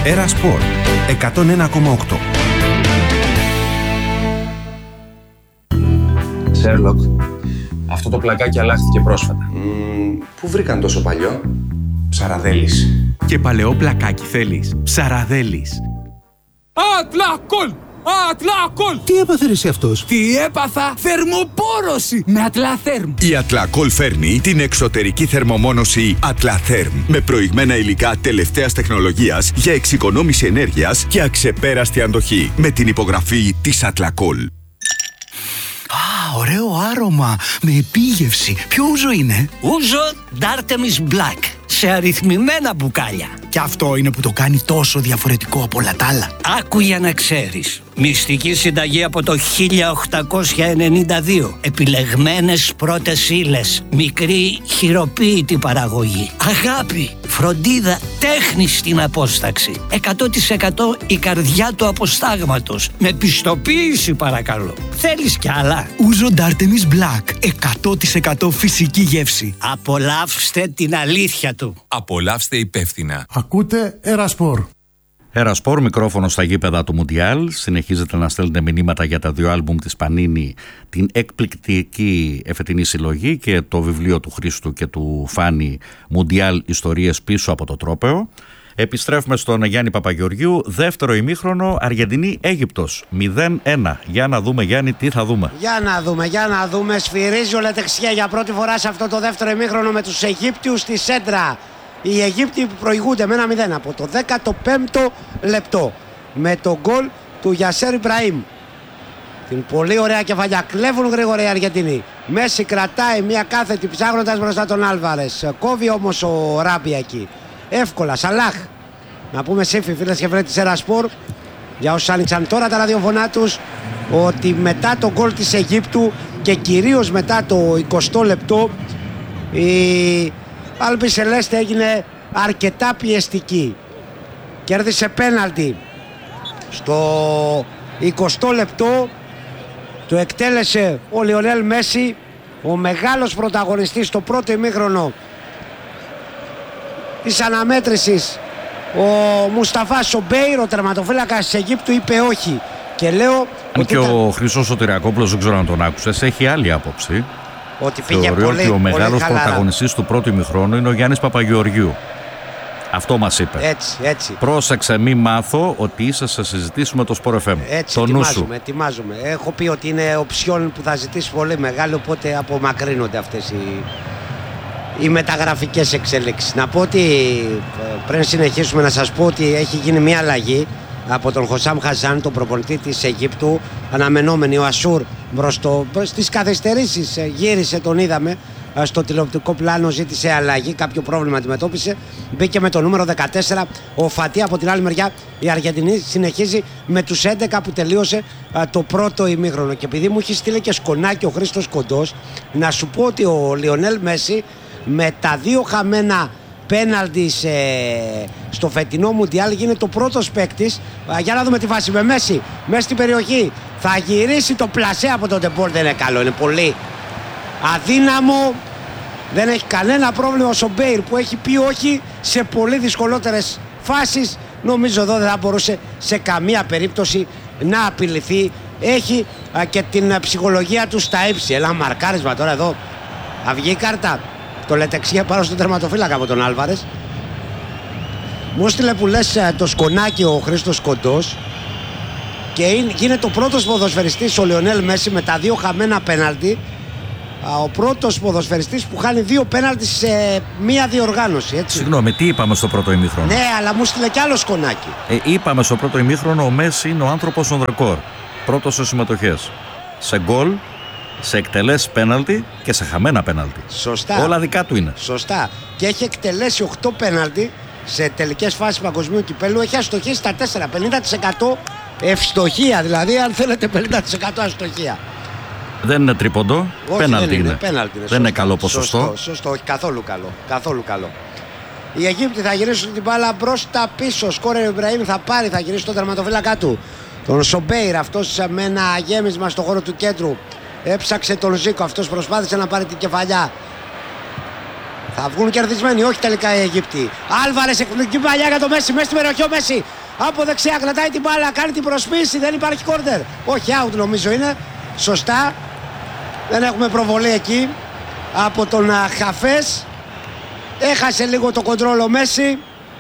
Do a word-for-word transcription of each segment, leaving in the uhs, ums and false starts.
Έρα Σπορ εκατόν ένα κόμμα οκτώ. Σέρλοκ, αυτό το πλακάκι αλλάχθηκε πρόσφατα. Mm, πού βρήκαν τόσο παλιό? Ψαραδέλης. Και παλαιό πλακάκι θέλεις? Ψαραδέλης. Ατλακόλ! Ατλακόλ! Τι έπαθε ρε εσύ αυτός? Τι έπαθα? Θερμοπόρωση με Ατλαθέρμ. Η Ατλακόλ φέρνει την εξωτερική θερμομόνωση Ατλαθέρμ με προηγμένα υλικά τελευταίας τεχνολογίας για εξοικονόμηση ενέργειας και αξεπέραστη αντοχή με την υπογραφή της Ατλακόλ. Α, ωραίο άρωμα, με επίγευση. Ποιο ούζο είναι? Ούζο D'Artemis Black, σε αριθμημένα μπουκάλια. Και αυτό είναι που το κάνει τόσο διαφορετικό από όλα τα άλλα. Άκου για να ξέρεις. Μυστική συνταγή από το χίλια οκτακόσια ενενήντα δύο. Επιλεγμένες πρώτες ύλες. Μικρή χειροποίητη παραγωγή. Αγάπη, φροντίδα, τέχνη στην απόσταξη. εκατό τοις εκατό η καρδιά του αποστάγματος. Με πιστοποίηση παρακαλώ. Θέλεις κι άλλα? Ούζο D'Artemis Black. εκατό τοις εκατό φυσική γεύση. Απολαύστε την αλήθεια του. Απολαύστε υπεύθυνα. Ακούτε Έρα Σπορ. Έρα Σπορ, μικρόφωνο στα γήπεδα του Μουντιάλ. Συνεχίζετε να στέλνετε μηνύματα για τα δύο άλμπουμ της Πανίνη, την εκπληκτική εφετινή συλλογή και το βιβλίο του Χρήστου και του Φάνη, Μουντιάλ Ιστορίες πίσω από το τρόπαιο. Επιστρέφουμε στον Γιάννη Παπαγεωργίου. Δεύτερο ημίχρονο, Αργεντινή-Αίγυπτος μηδέν ένα. Για να δούμε, Γιάννη, τι θα δούμε. Για να δούμε, για να δούμε. Σφυρίζει ο Λετεξιέ για πρώτη φορά σε αυτό το δεύτερο ημίχρονο με τους Αιγύπτιους στη σέντρα. Οι Αιγύπτιοι που προηγούνται με ένα μηδέν από το δέκατο πέμπτο λεπτό με το γκολ του Γιασέρ Ιμπραήμ. Την πολύ ωραία κεφαλιά. Κλέβουν γρήγορα οι Αργεντινοί. Μέση κρατάει μια κάθετη ψάχνοντας μπροστά τον Άλβαρες. Κόβει όμως ο Ράμπια εκεί. Εύκολα. Σαλάχ. Να πούμε σύμφι φίλες και φίλοι της Έρα Σπορ, για όσους άνοιξαν τώρα τα ραδιοφωνά τους, ότι μετά το γκολ της Αιγύπτου και κυρίως μετά το εικοστό λεπτό η Άλμπι Σελέστε έγινε αρκετά πιεστική. Κέρδισε πέναλτι στο εικοστό λεπτό. Το εκτέλεσε ο Λιονέλ Μέση, ο μεγάλος πρωταγωνιστής στο πρώτο ημίχρονο της αναμέτρησης. Ο Μουσταφά Σομπέιρ, ο τερματοφύλακας της Αιγύπτου, είπε όχι. Και λέω αν και ήταν... ο Χρυσός Σωτηριακόπουλος, δεν ξέρω αν τον άκουσες, έχει άλλη άποψη. Ότι πήγε Θεωρεί πολύ, ότι ο μεγάλος χαλαρά. πρωταγωνιστής του πρώτου ημιχρόνου είναι ο Γιάννης Παπαγεωργίου. Αυτό μας είπε. Έτσι, έτσι. Πρόσεξε, μη μάθω ότι είσαι σε συζητήσεις με το Sport εφ εμ. Έτσι, το νου σου. ετοιμάζουμε, ετοιμάζουμε. Έχω πει ότι είναι οψιόν που θα ζητήσει πολύ μεγάλο, οπότε απομακρύνονται αυτές οι, οι μεταγραφικές εξέλιξεις. Να πω ότι πριν συνεχίσουμε να σας πω ότι έχει γίνει μια αλλαγή από τον Χωσάμ Χαζάν, τον προπονητή της Αιγύπτου, αναμενόμενη. Ο Ασούρ μπροστο, στις καθυστερήσεις γύρισε, τον είδαμε στο τηλεοπτικό πλάνο, ζήτησε αλλαγή, κάποιο πρόβλημα αντιμετώπισε, μπήκε με το νούμερο δεκατέσσερα ο Φατί. Από την άλλη μεριά η Αργεντινή συνεχίζει με τους έντεκα που τελείωσε α, το πρώτο ημίχρονο. Και επειδή μου έχει στείλει και σκονάκι ο Χρήστος Κοντός, να σου πω ότι ο Λιονέλ Μέση με τα δύο χαμένα πέναλτι στο φετινό Μουντιάλ γίνεται ο πρώτος παίκτης. Για να δούμε τη φάση με Μέση μέσα στην περιοχή, θα γυρίσει το πλασέ από τον Ντεμπόρ. Δεν είναι καλό, είναι πολύ αδύναμο. Δεν έχει κανένα πρόβλημα ο Σομπέιρ που έχει πει όχι σε πολύ δυσκολότερες φάσεις. Νομίζω εδώ δεν θα μπορούσε σε καμία περίπτωση να απειληθεί. Έχει α, και την α, ψυχολογία του στα ύψη. Έλα μαρκάρισμα τώρα εδώ. Θα βγει η κάρτα. Το Λετεξιέ πάνω στον τερματοφύλακα από τον Άλβαρες. Μου στείλε που λες το σκονάκι ο Χρήστος Κοντός. Και είναι, γίνεται ο πρώτος ποδοσφαιριστής ο Λιονέλ Μέση με τα δύο χαμένα πέναλτι. Ο πρώτος ποδοσφαιριστής που χάνει δύο πέναλτι σε μία διοργάνωση, έτσι. Συγγνώμη, τι είπαμε στο πρώτο ημίχρονο? Ναι, αλλά μου στείλε κι άλλο σκονάκι. Ε, είπαμε στο πρώτο ημίχρονο ο Μέση είναι ο άνθρωπος on record. Πρώτος σε συμμετοχές. Σε γκολ, σε εκτελέσεις πέναλτι και σε χαμένα πέναλτι. Σωστά. Όλα δικά του είναι. Σωστά. Και έχει εκτελέσει οκτώ πέναλτι σε τελικές φάσεις παγκοσμίου κυπέλου. Έχει αστοχήσει στα τέσσερα. πενήντα τοις εκατό ευστοχία, δηλαδή αν θέλετε πενήντα τοις εκατό αστοχία. Δεν είναι τρίποντο, πέναλτι είναι. είναι. Πέναλτι είναι. Δεν είναι καλό ποσοστό. Σωστό, σωστό, όχι καθόλου καλό. Καθόλου καλό. Οι Αιγύπτιοι θα γυρίσουν την μπάλα μπροστά πίσω. Σκόρερ Ιμπραήμ θα πάρει, θα γυρίσει τον τερματοφύλακα του. Τον Σομπέιρ, αυτός με ένα γέμισμα στο χώρο του κέντρου. Έψαξε τον Ζήκο, αυτός προσπάθησε να πάρει την κεφαλιά. Θα βγουν κερδισμένοι, όχι τελικά οι Αιγύπτιοι. Άλβαρες, εκπληκτική παλιά για το Μέση, μέσα στην περιοχή ο Μέση. Από δεξιά κρατάει την μπάλα, κάνει την προσποίηση, δεν υπάρχει κόρνερ. Όχι, out νομίζω είναι. Σωστά. Δεν έχουμε προβολή εκεί από τον Χαφές. Έχασε λίγο το κοντρόλ ο Μέση.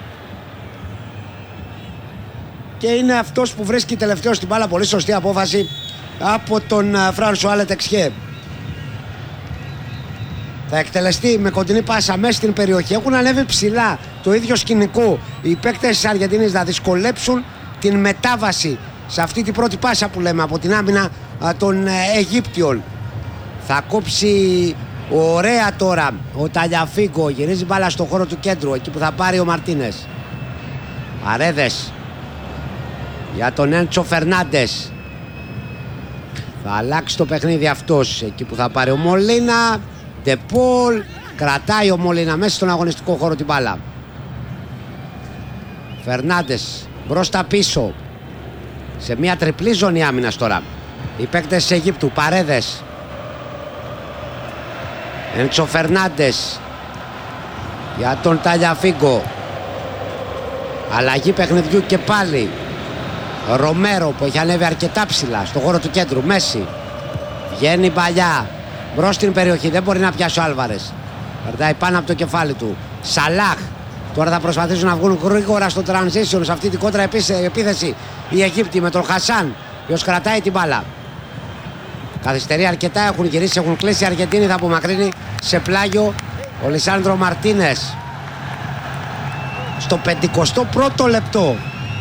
Και είναι αυτός που βρίσκει τελευταίο στην μπάλα. Πολύ σωστή απόφαση από τον Φράνσουα Λετεξιέ. Θα εκτελεστεί με κοντινή πάσα μέσα στην περιοχή. Έχουν ανέβει ψηλά το ίδιο σκηνικό. Οι παίκτες της Αργεντινής να δυσκολέψουν την μετάβαση σε αυτή την πρώτη πάσα που λέμε από την άμυνα των Αιγύπτιων. Θα κόψει ωραία τώρα ο Ταλιαφίγκο. Γυρίζει μπάλα στο χώρο του κέντρου, εκεί που θα πάρει ο Μαρτίνες. Παρέδες για τον Έντσο Φερνάντες. Θα αλλάξει το παιχνίδι αυτός, εκεί που θα πάρει ο Μολίνα. Ντεπόλ, κρατάει ο Μολίνα μέσα στον αγωνιστικό χώρο την μπάλα. Φερνάντες μπροστά πίσω, σε μια τριπλή ζώνη άμυνας τώρα οι παίκτες της Αιγύπτου. Παρέδες, Έντσο Φερνάντες για τον Ταλιαφίγκο. Αλλαγή παιχνιδιού και πάλι. Ρομέρο που έχει ανέβει αρκετά ψηλά στο χώρο του κέντρου. Μέση, βγαίνει παλιά μπρος στην περιοχή, δεν μπορεί να πιάσει ο Άλβαρες. Περνάει πάνω από το κεφάλι του. Σαλάχ. Τώρα θα προσπαθήσουν να βγουν γρήγορα στο transition, σε αυτή την κόντρα επίθεση οι Αιγύπτιοι με τον Χασάν, ποιος κρατάει την μπάλα. Καθυστερεί αρκετά, έχουν γυρίσει, έχουν κλείσει. Η Αργεντίνη θα απομακρύνει σε πλάγιο ο Λισάνδρο Μαρτίνες στο πενηκοστό πρώτο λεπτό.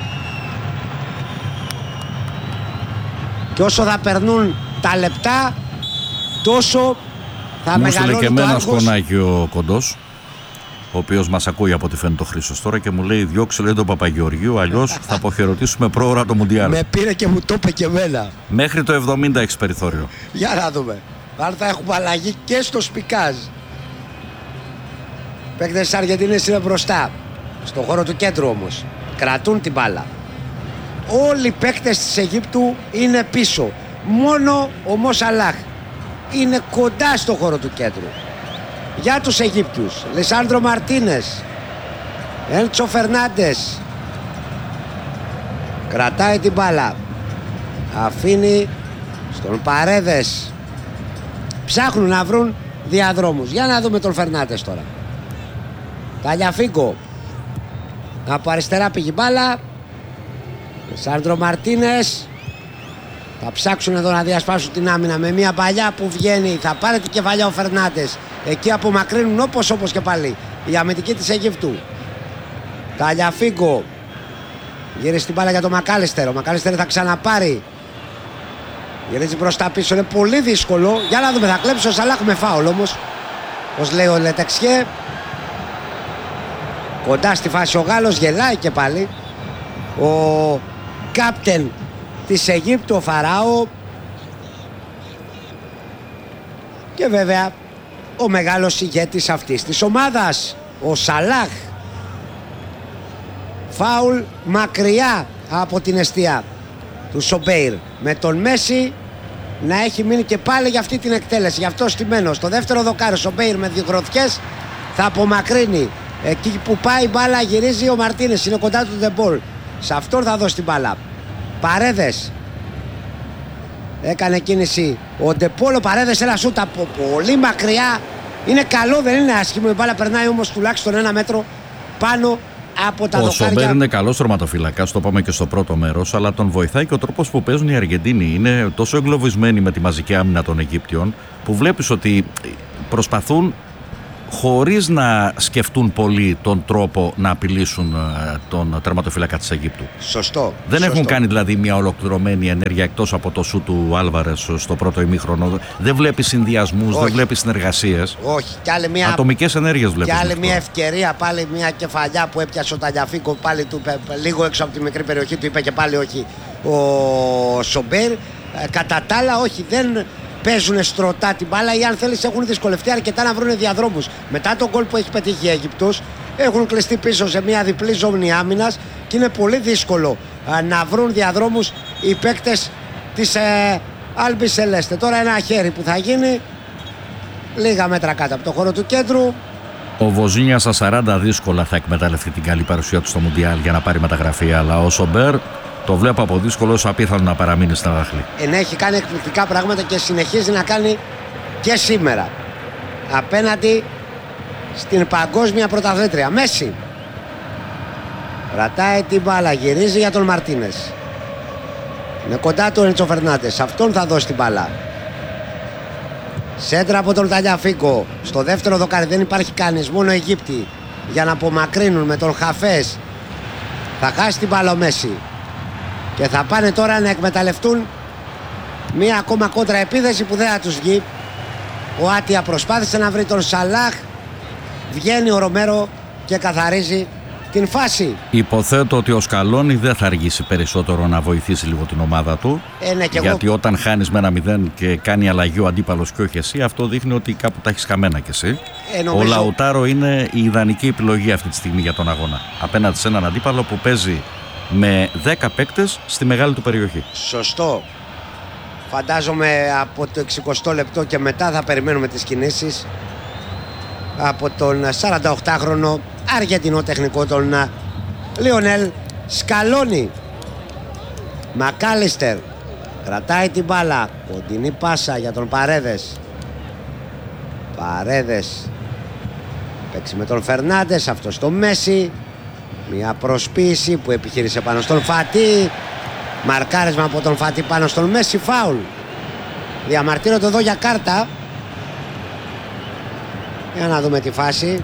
Και όσο θα περνούν τα λεπτά, τόσο θα μεγαλώνει το άγχος. Μου έστειλε και εμένα σκονάκι ο Κοντός, ο οποίος μας ακούει από ό,τι φαίνεται ο Χρήστος τώρα, και μου λέει διώξε λέει τον Παπαγεωργίου, αλλιώς θα αποχαιρετήσουμε πρόωρα το Μουντιάλ. Με πήρε και μου το είπε και εμένα. Μέχρι το εβδομήντα έχεις περιθώριο. Για να δούμε. Αν θα έχουμε αλλαγή και στο Σπικάζ. Παίκτες της Αργεντινής είναι μπροστά, στον χώρο του κέντρου όμως. Κρατούν την μπάλα. Όλοι οι παίκτες της Αιγύπτου είναι πίσω. Μόνο ο Μο Σαλάχ είναι κοντά στο χώρο του κέντρου. Για τους Αιγύπτιους, Λισάνδρο Μαρτίνες, Έντσο Φερνάντες, κρατάει την μπάλα, αφήνει στον Παρέδες. Ψάχνουν να βρουν διαδρόμους. Για να δούμε τον Φερνάντες τώρα. Ταλιαφίγκο, από αριστερά πήγε μπάλα. Λισάνδρο Μαρτίνες. Θα ψάξουν εδώ να διασπάσουν την άμυνα με μια παλιά που βγαίνει. Θα πάρει την κεφαλιά ο Φερνάντες. Εκεί απομακρύνουν όπως όπως και πάλι η αμυντική της Αιγύπτου. Ταλιαφίγκο γυρίζει την μπάλα για τον Μακάλιστερ. Ο Μακάλιστερ θα ξαναπάρει. Γυρίζει μπροστά πίσω. Είναι πολύ δύσκολο. Για να δούμε, θα κλέψει ο Σαλάχ με φάουλ όμως, ως λέει ο Λετεξιέ. Κοντά στη φάση ο Γάλλος, γελάει και πάλι ο κάπτεν της Αιγύπτου, ο Φαράω. Και βέβαια ο μεγάλος ηγέτης αυτής της ομάδας, ο Σαλάχ. Φάουλ μακριά από την εστία του Σομπέιρ, με τον Μέση να έχει μείνει και πάλι για αυτή την εκτέλεση. Γι' αυτό στημένο στο δεύτερο δοκάρι Σομπέιρ με δύο γροθιές θα απομακρύνει. Εκεί που πάει η μπάλα γυρίζει ο Μαρτίνες, είναι κοντά του Ντεμπόλ. Σε αυτόν θα δώσει την μπάλα. Παρέδες, έκανε κίνηση ο Ντεπόλ. Ο Παρέδες, ένα σούτ από πολύ μακριά. Είναι καλό, δεν είναι άσχημο. Η μπάλα περνάει όμως τουλάχιστον ένα μέτρο πάνω από τα ο δοκάρια. Ο Σομπέρ είναι καλός τερματοφυλακάς, το είπαμε και στο πρώτο μέρος, αλλά τον βοηθάει και ο τρόπος που παίζουν οι Αργεντίνοι. Είναι τόσο εγκλωβισμένοι με τη μαζική άμυνα των Αιγύπτιων, που βλέπεις ότι προσπαθούν χωρίς να σκεφτούν πολύ τον τρόπο να απειλήσουν τον τερματοφύλακα της Αιγύπτου. Σωστό. Δεν σωστό. έχουν κάνει δηλαδή μια ολοκληρωμένη ενέργεια εκτός από το σου του Άλβαρες στο πρώτο ημίχρονο. Δεν βλέπεις συνδυασμούς, δεν βλέπεις συνεργασίες. Όχι. Και άλλη μια... Ατομικές ενέργειες βλέπεις. Και άλλη μια ευκαιρία, πάλι μια κεφαλιά που έπιασε ο Ταλιαφίγκο, πάλι του είπε, λίγο έξω από τη μικρή περιοχή, του είπε και πάλι όχι ο Σομπέρ. Κατά τα άλλα, όχι, δεν παίζουν στρωτά την μπάλα, ή αν θέλεις έχουν δυσκολευτεί αρκετά να βρουν διαδρόμους. Μετά τον γκολ που έχει πετύχει η Αίγυπτος, έχουν κλειστεί πίσω σε μια διπλή ζώνη άμυνας και είναι πολύ δύσκολο α, να βρουν διαδρόμους οι παίκτες της ε, Άλμπι Σελέστε. Τώρα ένα χέρι που θα γίνει λίγα μέτρα κάτω από το χώρο του κέντρου. Ο Βοζίνια στα σαράντα δύσκολα θα εκμεταλλευτεί την καλή παρουσία του στο Μουντιάλ για να πάρει μεταγραφή, αλλά ο Σομπέρ το βλέπω από δύσκολο, όσο απίθανο να παραμείνει στα δάχλη. Εν έχει κάνει εκπληκτικά πράγματα και συνεχίζει να κάνει και σήμερα απέναντι στην παγκόσμια πρωταθλήτρια. Μέση κρατάει την μπάλα, γυρίζει για τον Μαρτίνες. Είναι κοντά του ο Έντσο Φερνάντες, αυτόν θα δώσει την μπάλα. Σέντρα από τον Ταλιαφίγκο. Στο δεύτερο δοκάρι δεν υπάρχει κανείς, μόνο Αιγύπτιοι για να απομακρύνουν με τον Χαφές. Θα χάσει την μπάλα ο Μέση και θα πάνε τώρα να εκμεταλλευτούν μία ακόμα κόντρα επίθεση που δεν θα τους βγει. Ο Άτια προσπάθησε να βρει τον Σαλάχ, βγαίνει ο Ρομέρο και καθαρίζει την φάση. Υποθέτω ότι ο Σκαλόνι δεν θα αργήσει περισσότερο να βοηθήσει λίγο την ομάδα του. Ε, ναι, γιατί εγώ... όταν χάνεις με ένα μηδέν και κάνει αλλαγή ο αντίπαλος και όχι εσύ, αυτό δείχνει ότι κάπου τα έχεις χαμένα κι εσύ. Ε, νομίζω... Ο Λαουτάρο είναι η ιδανική επιλογή αυτή τη στιγμή για τον αγώνα. Απέναντι σε έναν αντίπαλο που παίζει με δέκα παίκτες στη μεγάλη του περιοχή. Σωστό. Φαντάζομαι από το εξηκοστό λεπτό και μετά θα περιμένουμε τις κινήσεις από τον σαρανταοκτάχρονο Αργεντινό τεχνικό, τον Λιονέλ Σκαλόνι. Μακάλιστερ κρατάει την μπάλα, κοντινή πάσα για τον Παρέδες. Παρέδες παίξει με τον Φερνάντες, αυτό στο Μέση. Μια προσποίηση που επιχείρησε πάνω στον Φατί. Μαρκάρισμα από τον Φατί πάνω στον Μέση, φάουλ. Διαμαρτύρονται εδώ για κάρτα. Για να δούμε τη φάση.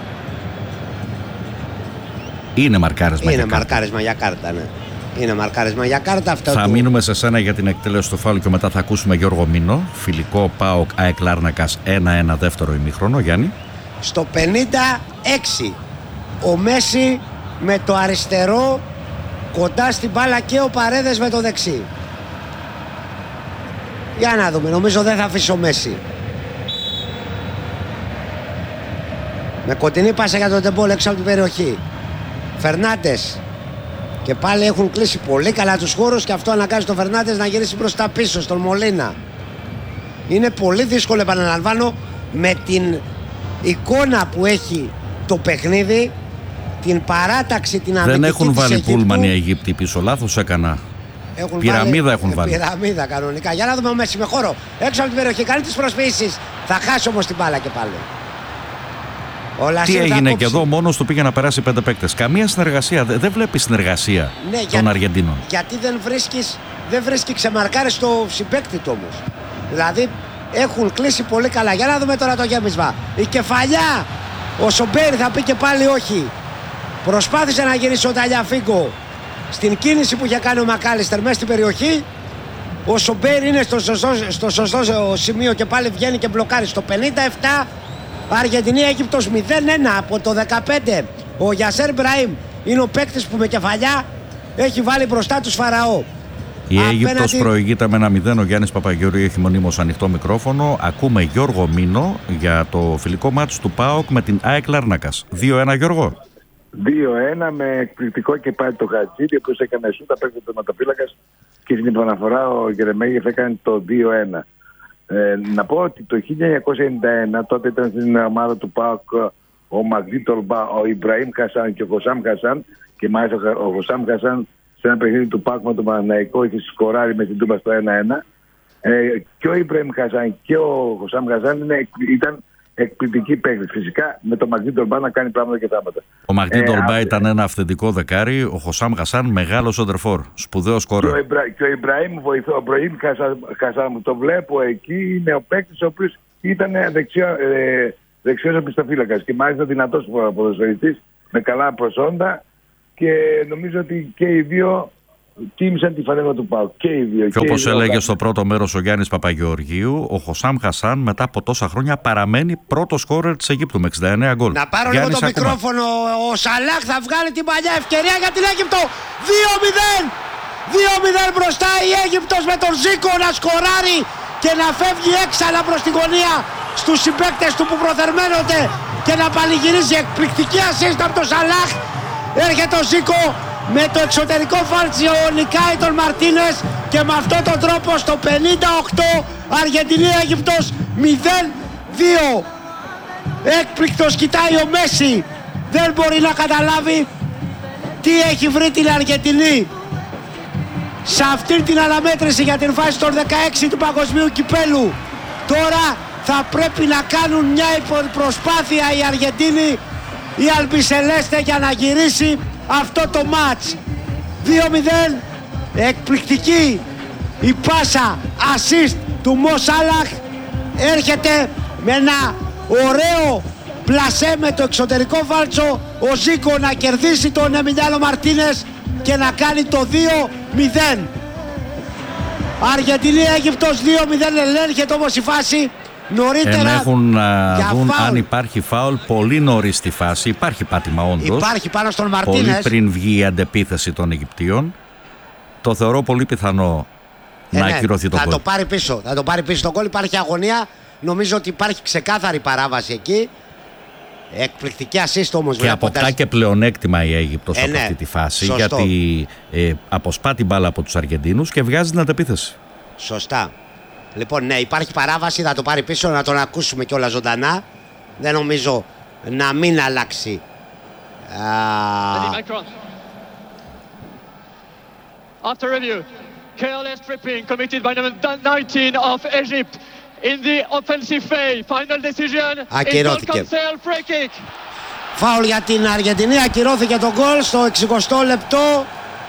Είναι μαρκάρισμα Είναι για κάρτα. μαρκάρισμα για κάρτα, ναι. Είναι μαρκάρισμα για κάρτα αυτό. Θα του... μείνουμε σε σένα για την εκτέλεση του φάουλ και μετά θα ακούσουμε Γιώργο Μίνο. Φιλικό ΠΑΟΚ ΑΕΚ Λάρνακας ένα ένα δεύτερο ημίχρονο. Γιάννη. Στο πενήντα έξι ο Μέση με το αριστερό κοντά στην μπάλα και ο Παρέδες με το δεξί. Για να δούμε, νομίζω δεν θα αφήσει ο Μέση. Με κοντινή πάσα για τον Ντεμπόλ έξω από την περιοχή. Φερνάντες. Και πάλι έχουν κλείσει πολύ καλά τους χώρους και αυτό αναγκάζει τον Φερνάντες να γυρίσει προς τα πίσω στον Μολίνα. Είναι πολύ δύσκολο, επαναλαμβάνω, με την εικόνα που έχει το παιχνίδι, την παράταξη, την αμυντική. Δεν έχουν της βάλει Αιγύπτου. πούλμαν οι Αιγύπτιοι πίσω, λάθος έκανα. Έχουν Πυραμίδα βάλει, έχουν βάλει. Πυραμίδα κανονικά. Για να δούμε ο Μέση με χώρο. Έξω από την περιοχή, κάνει τις προσποιήσεις. Θα χάσει όμως την μπάλα και πάλι. Τι έγινε και εδώ, μόνος του πήγε να περάσει πέντε παίκτες. Καμία συνεργασία, δεν βλέπει συνεργασία ναι, των για, Αργεντίνων. Γιατί δεν βρίσκεις, δεν βρίσκει ξεμαρκάρει στο συμπαίκτη του όμως. Δηλαδή έχουν κλείσει πολύ καλά. Για να δούμε τώρα το γέμισμα. Η κεφαλιά. Ο Σομπέρι θα πει και πάλι όχι. Προσπάθησε να γυρίσει ο Ταλιαφίγκο στην κίνηση που είχε κάνει ο Μακάλιστερ μέσα στην περιοχή. Ο Σομπέρι είναι στο σωστό, στο σωστό σημείο και πάλι βγαίνει και μπλοκάρει στο πενήντα επτά. Αργεντινή Αίγυπτος μηδέν ένα από το δεκαπέντε. Ο Γιασέρ Μπραήμ είναι ο παίκτης που με κεφαλιά έχει βάλει μπροστά τους Φαραώ. Η Αίγυπτος Απέναντι... προηγείται με ένα μηδέν. Ο Γιάννης Παπαγεωργίου έχει μονίμως ανοιχτό μικρόφωνο. Ακούμε Γιώργο Μίνο για το φιλικό μάτς του ΠΑΟΚ με την ΑΕΚ Λάρνακας. δύο ένα, Γιώργο. δύο ένα με εκπληκτικό και πάλι το Χατζίδη, ο οποίος έκανε σούτ απ' έξω του τερματοφύλακας και στην επαναφορά ο Γερεμέγεφ έκανε το δύο ένα. Ε, να πω ότι το χίλια εννιακόσια ενενήντα ένα, τότε ήταν στην ομάδα του ΠΑΟΚ ο Μαγδί Τολμπά, ο Ιμπραήμ Χασάν και ο Χωσάμ Χασάν, και μάλιστα ο Χωσάμ Χασάν σε ένα παιχνίδι του ΠΑΟΚ με τον Παναθηναϊκό είχε σκοράρει με την Τούμπα στο ένα ένα. Ε, και ο Ιμπραήμ Χασάν και ο Χωσάμ Χασάν είναι, ήταν εκπληκτικοί παίκτες. Φυσικά με τον Μαγδί Τολμπά να κάνει πράγματα και θάματα. Ο Μαγδί Τολμπά ε, ήταν ένα αυθεντικό δεκάρι. Ο Χωσάμ Χασάν μεγάλο σεντερφόρ. Σπουδαίο σκόρερ. Και ο, Ιμπρα, και ο Ιμπραήμ βοηθό. Ο Ιμπραήμ Χασάν, το βλέπω εκεί, είναι ο παίκτης ο οποίος ήταν δεξιό, ε, δεξιός οπισθοφύλακας και μάλιστα δυνατός ποδοσφαιριστής με καλά προσόντα, και νομίζω ότι και οι δύο τίμησαν τη φανέλα του ΠΑΟΚ. Και οι δύο. Και, και όπως έλεγε κάτι στο πρώτο μέρος ο Γιάννης Παπαγεωργίου, ο Χωσάμ Χασάν μετά από τόσα χρόνια παραμένει πρώτος σκόρερ της Αιγύπτου με εξήντα εννέα γκολ. Να πάρω λίγο το ακόμα μικρόφωνο. Ο Σαλάχ θα βγάλει την παλιά ευκαιρία για την Αίγυπτο. δύο μηδέν. δύο μηδέν μπροστά η Αίγυπτος με τον Ζίκο να σκοράρει και να φεύγει έξαλα προς την γωνία στους συμπαίκτες του που προθερμαίνονται και να πανηγυρίζει. Εκπληκτική ασίστα από τον Σαλάχ. Έρχεται ο Ζίκο με το εξωτερικό φάλτσιο, νικάει τον Μαρτίνες και με αυτόν τον τρόπο στο πενήντα οκτώ Αργεντινή Αίγυπτος μηδέν δύο. Έκπληκτος κοιτάει ο Μέση. Δεν μπορεί να καταλάβει τι έχει βρει την Αργεντινή σε αυτή την αναμέτρηση για την φάση των δεκαέξι του Παγκοσμίου Κυπέλου. Τώρα θα πρέπει να κάνουν μια προσπάθεια οι Αργεντίνοι, η Αλμπισελέστε, για να γυρίσει αυτό το μάτς. δύο μηδέν. Εκπληκτική η πάσα assist του Μο Σάλαχ. Έρχεται με ένα ωραίο πλασέ με το εξωτερικό βάλτσο ο Ζίκο να κερδίσει τον Εμιλιάνο Μαρτίνες και να κάνει το δύο μηδέν. Αργεντινή-Αίγυπτος δύο μηδέν. Ελέγχεται όμως η φάση νωρίτερα. Ενέχουν να δουν φάουλ. αν υπάρχει φάουλ πολύ νωρίς στη φάση. Υπάρχει πάτημα όντως. Υπάρχει πάνω στον Μαρτίνες. Πολύ πριν βγει η αντεπίθεση των Αιγυπτίων. Το θεωρώ πολύ πιθανό ε, να ναι, ακυρωθεί το θα γκολ. το πάρει πίσω. Θα το πάρει πίσω το γκολ. Υπάρχει αγωνία. Νομίζω ότι υπάρχει ξεκάθαρη παράβαση εκεί. Εκπληκτική assist όμως. Και αποκτά και πλεονέκτημα η Αίγυπτος ε, από ναι, αυτή τη φάση. σωστό. Γιατί ε, αποσπά την μπάλα από τους Αργεντίνους και βγάζει την αντεπίθεση. Σωστά. Λοιπόν, ναι, υπάρχει παράβαση. Θα το πάρει πίσω, να τον ακούσουμε κιόλας ζωντανά. Δεν νομίζω να μην αλλάξει. Α... After review, careless tripping committed by number nineteen of Egypt in the offensive phase. Final decision. Ακυρώθηκε. Free kick. Φάουλ για την Αργεντινή. Ακυρώθηκε το γκολ στο εξηκοστό λεπτό.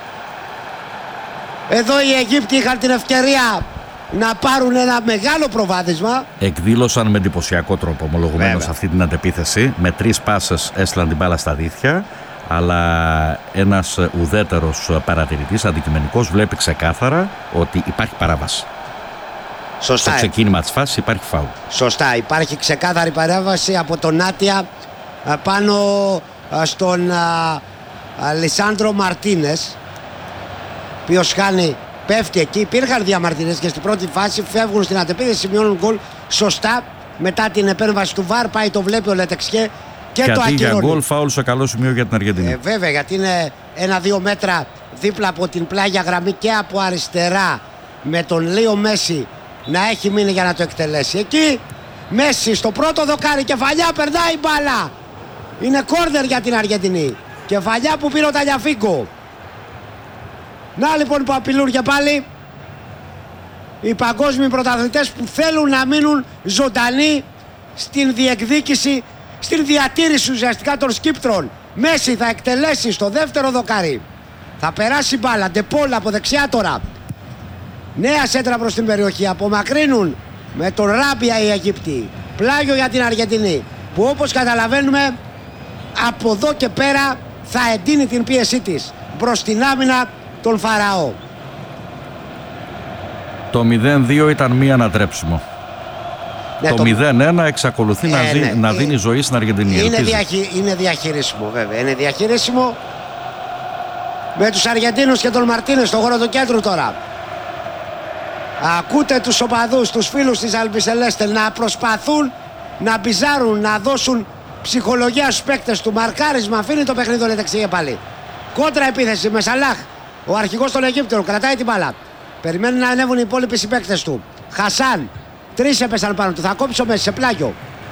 Εδώ οι Αιγύπτιοι είχαν την ευκαιρία να πάρουν ένα μεγάλο προβάδισμα. Εκδήλωσαν με εντυπωσιακό τρόπο ομολογουμένως αυτή την αντεπίθεση. Με τρεις πάσες έστειλαν την μπάλα στα δίχτυα. Αλλά ένας ουδέτερος παρατηρητής, αντικειμενικός, βλέπει ξεκάθαρα ότι υπάρχει παράβαση. Σωστά. Στο ξεκίνημα της φάσης υπάρχει φάουλ. Σωστά. Υπάρχει ξεκάθαρη παράβαση από τον Νάτια πάνω στον Λισάνδρο Μαρτίνες, οποίος χάνει, πέφτει εκεί. Υπήρχαν διαμαρτυρίες και στην πρώτη φάση, φεύγουν στην αντεπίθεση, σημειώνουν γκολ σωστά. Μετά την επέμβαση του βαρ πάει, το βλέπει ο Λετεξιέ και γιατί το ακυρώνει. Για γκολ φάουλ σε καλό σημείο για την Αργεντινή. Ε, βέβαια, γιατί είναι ένα-δύο μέτρα δίπλα από την πλάγια γραμμή και από αριστερά, με τον Λίο Μέση να έχει μείνει για να το εκτελέσει. Εκεί Μέση στο πρώτο δοκάρι, κεφαλιά, περνάει η μπάλα. Είναι κόρνερ για την Αργεντινή. Κεφαλιά που πήρε ο Ταλιαφίγκο. Να λοιπόν που απειλούν και πάλι οι παγκόσμιοι πρωταθλητές που θέλουν να μείνουν ζωντανοί στην διεκδίκηση, στην διατήρηση ουσιαστικά των σκύπτρων. Μέση θα εκτελέσει στο δεύτερο δοκάρι. Θα περάσει μπάλα. Ντεπόλ από δεξιά τώρα. Νέα σέντρα προς την περιοχή. Απομακρύνουν με τον Ράμπια οι Αιγύπτιοι. Πλάγιο για την Αργεντινή, που όπως καταλαβαίνουμε από εδώ και πέρα θα εντείνει την πίεσή της προς την άμυνα των Φαραώ. Το μηδέν δύο ήταν μη ανατρέψιμο. Ναι, το, το μηδέν ένα εξακολουθεί ε, να, δι... ναι, να δίνει ε, ζωή στην Αργεντινή. Είναι, διαχει... είναι διαχειρίσιμο βέβαια. Είναι διαχειρίσιμο με τους Αργεντίνους και τον Μαρτίνες στον χώρο του κέντρου τώρα. Ακούτε τους οπαδούς, τους φίλους της Αλμπισελέστε να προσπαθούν να μπιζάρουν, να δώσουν ψυχολογία στους παίκτες του. Μαρκάρισμα, αφήνει το παιχνίδι το Λετεξιέ πάλι. Κόντρα επίθεση με Σαλάχ, ο αρχηγός των Αιγύπτων, κρατάει την μπάλα. Περιμένουν να ανέβουν οι υπόλοιποι συμπαίκτες του. Χασάν, τρεις έπεσαν πάνω του, θα κόψει ο Μέση σε πλάγιο.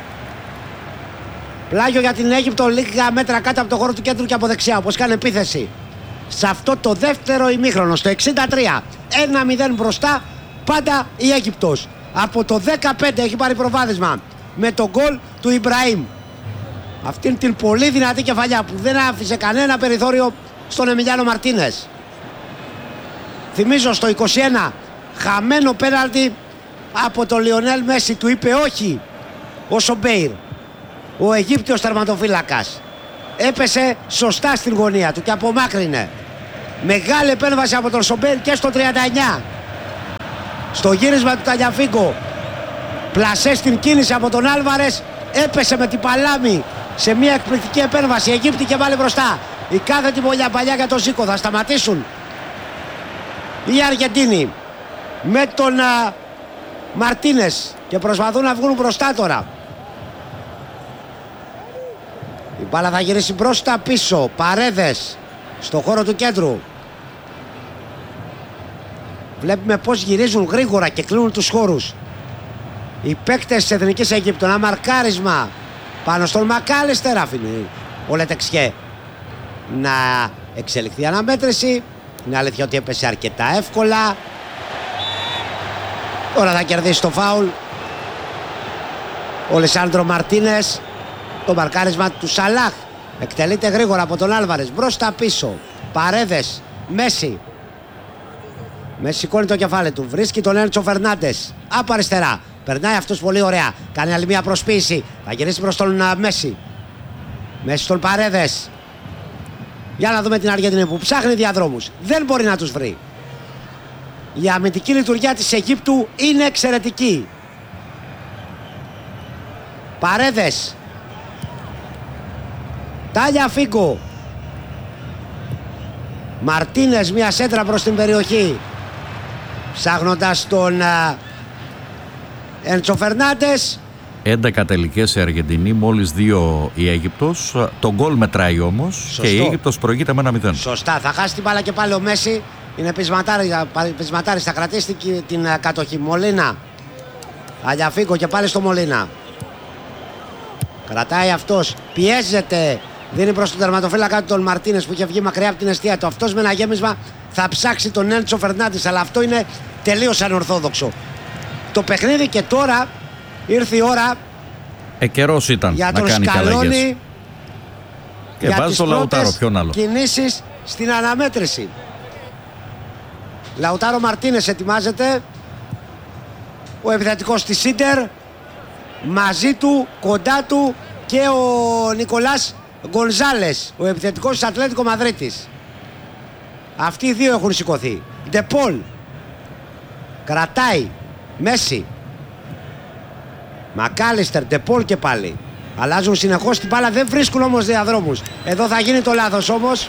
Πλάγιο για την Αίγυπτο, λίγα μέτρα κάτω από το χώρο του κέντρου και από δεξιά, όπως κάνει επίθεση. Σε αυτό το δεύτερο ημίχρονο, στο εξήντα τρία, ένα μηδέν μπροστά, πάντα η Αίγυπτος. Από το δεκαπέντε έχει πάρει προβάδισμα με τον γκολ του Ιμπραήμ. Αυτήν την πολύ δυνατή κεφαλιά που δεν άφησε κανένα περιθώριο στον Εμιλιάνο Μαρτίνες. Θυμίζω στο είκοσι ένα, χαμένο πέναλτι από τον Λιονέλ Μέση, του είπε όχι ο Σομπέιρ, ο Αιγύπτιος τερματοφύλακας. Έπεσε σωστά στην γωνία του και απομάκρυνε. Μεγάλη επέμβαση από τον Σομπέιρ και στο τριάντα εννιά. Στο γύρισμα του Ταλιαφίγκο, πλασέ στην κίνηση από τον Άλβαρες, έπεσε με την παλάμη σε μια εκπληκτική επέμβαση. Αιγύπτιοι και πάλι μπροστά. Η κάθετη πολιά παλιά για τον Ζίκο. Θα σταματήσουν οι Αργεντίνοι με τον α, Μαρτίνες και προσπαθούν να βγουν μπροστά τώρα. Η μπάλα θα γυρίσει μπροστά πίσω. Παρέδες στο χώρο του κέντρου. Βλέπουμε πως γυρίζουν γρήγορα και κλείνουν τους χώρους οι παίκτες της Εθνικής Αιγύπτου. Ένα μαρκάρισμα πάνω στον Μακάλιστερ, αφήνει ο Λετεξιέ να εξελιχθεί η αναμέτρηση. Είναι αλήθεια ότι έπεσε αρκετά εύκολα. Τώρα θα κερδίσει το φάουλ ο Λεσάνδρο Μαρτίνες. Το μαρκάρισμα του Σαλάχ εκτελείται γρήγορα από τον Άλβαρες. Μπροστά πίσω, Παρέδες, Μέση. Μέση σηκώνει το κεφάλι του, βρίσκει τον Έντσο Φερνάντες από αριστερά. Περνάει αυτός πολύ ωραία, κάνει άλλη μια προσποίηση. Θα γυρίσει προς τον uh, Μέση. Μέση στον Παρέδες. Για να δούμε την Αργεντινή που ψάχνει διαδρόμους. Δεν μπορεί να τους βρει. Η αμυντική λειτουργία της Αιγύπτου είναι εξαιρετική. Παρέδες. Τάλια Φίγκο. Μαρτίνες, μια σέντρα προς την περιοχή, ψάχνοντας τον uh, Έντσο Φερνάντες. έντεκα τελικές η Αργεντινή, μόλις δύο η Αίγυπτος. Το γκολ μετράει όμως. Σωστό. Και η Αίγυπτος προηγείται με ένα μηδέν. Σωστά, θα χάσει την μπάλα και πάλι ο Μέση. Είναι πεισματάρης, θα κρατήσει την, την uh, κατοχή. Μολίνα, Αλιαφίκο και πάλι στο Μολίνα. Κρατάει αυτός, πιέζεται. Δίνει προς τον τερματοφύλακα του τον Μαρτίνες που είχε βγει μακριά από την εστία του. Αυτός με ένα γέμισμα θα ψάξει τον Έντσο Φερνάντες, αλλά αυτό είναι τελείως ανορθόδοξο. Το παιχνίδι και τώρα ήρθε η ώρα ε, καιρός ήταν για να τον κάνει Σκαλόνι και για βάζει τον Λαουτάρο, ποιον άλλο. Κινήσεις στην αναμέτρηση. Λαουτάρο Μαρτίνες ετοιμάζεται. Ο επιθετικός της Ίντερ. Μαζί του, κοντά του και ο Νικολάς Γκονζάλες, ο επιθετικός της Ατλέτικο Μαδρίτης. Αυτοί οι δύο έχουν σηκωθεί. Ντεπόλ. Κρατάει. Μέση. Μακάλιστερ, Ντεπόλ και πάλι. Αλλάζουν συνεχώς την μπάλα, δεν βρίσκουν όμως διαδρόμους. Εδώ θα γίνει το λάθος όμως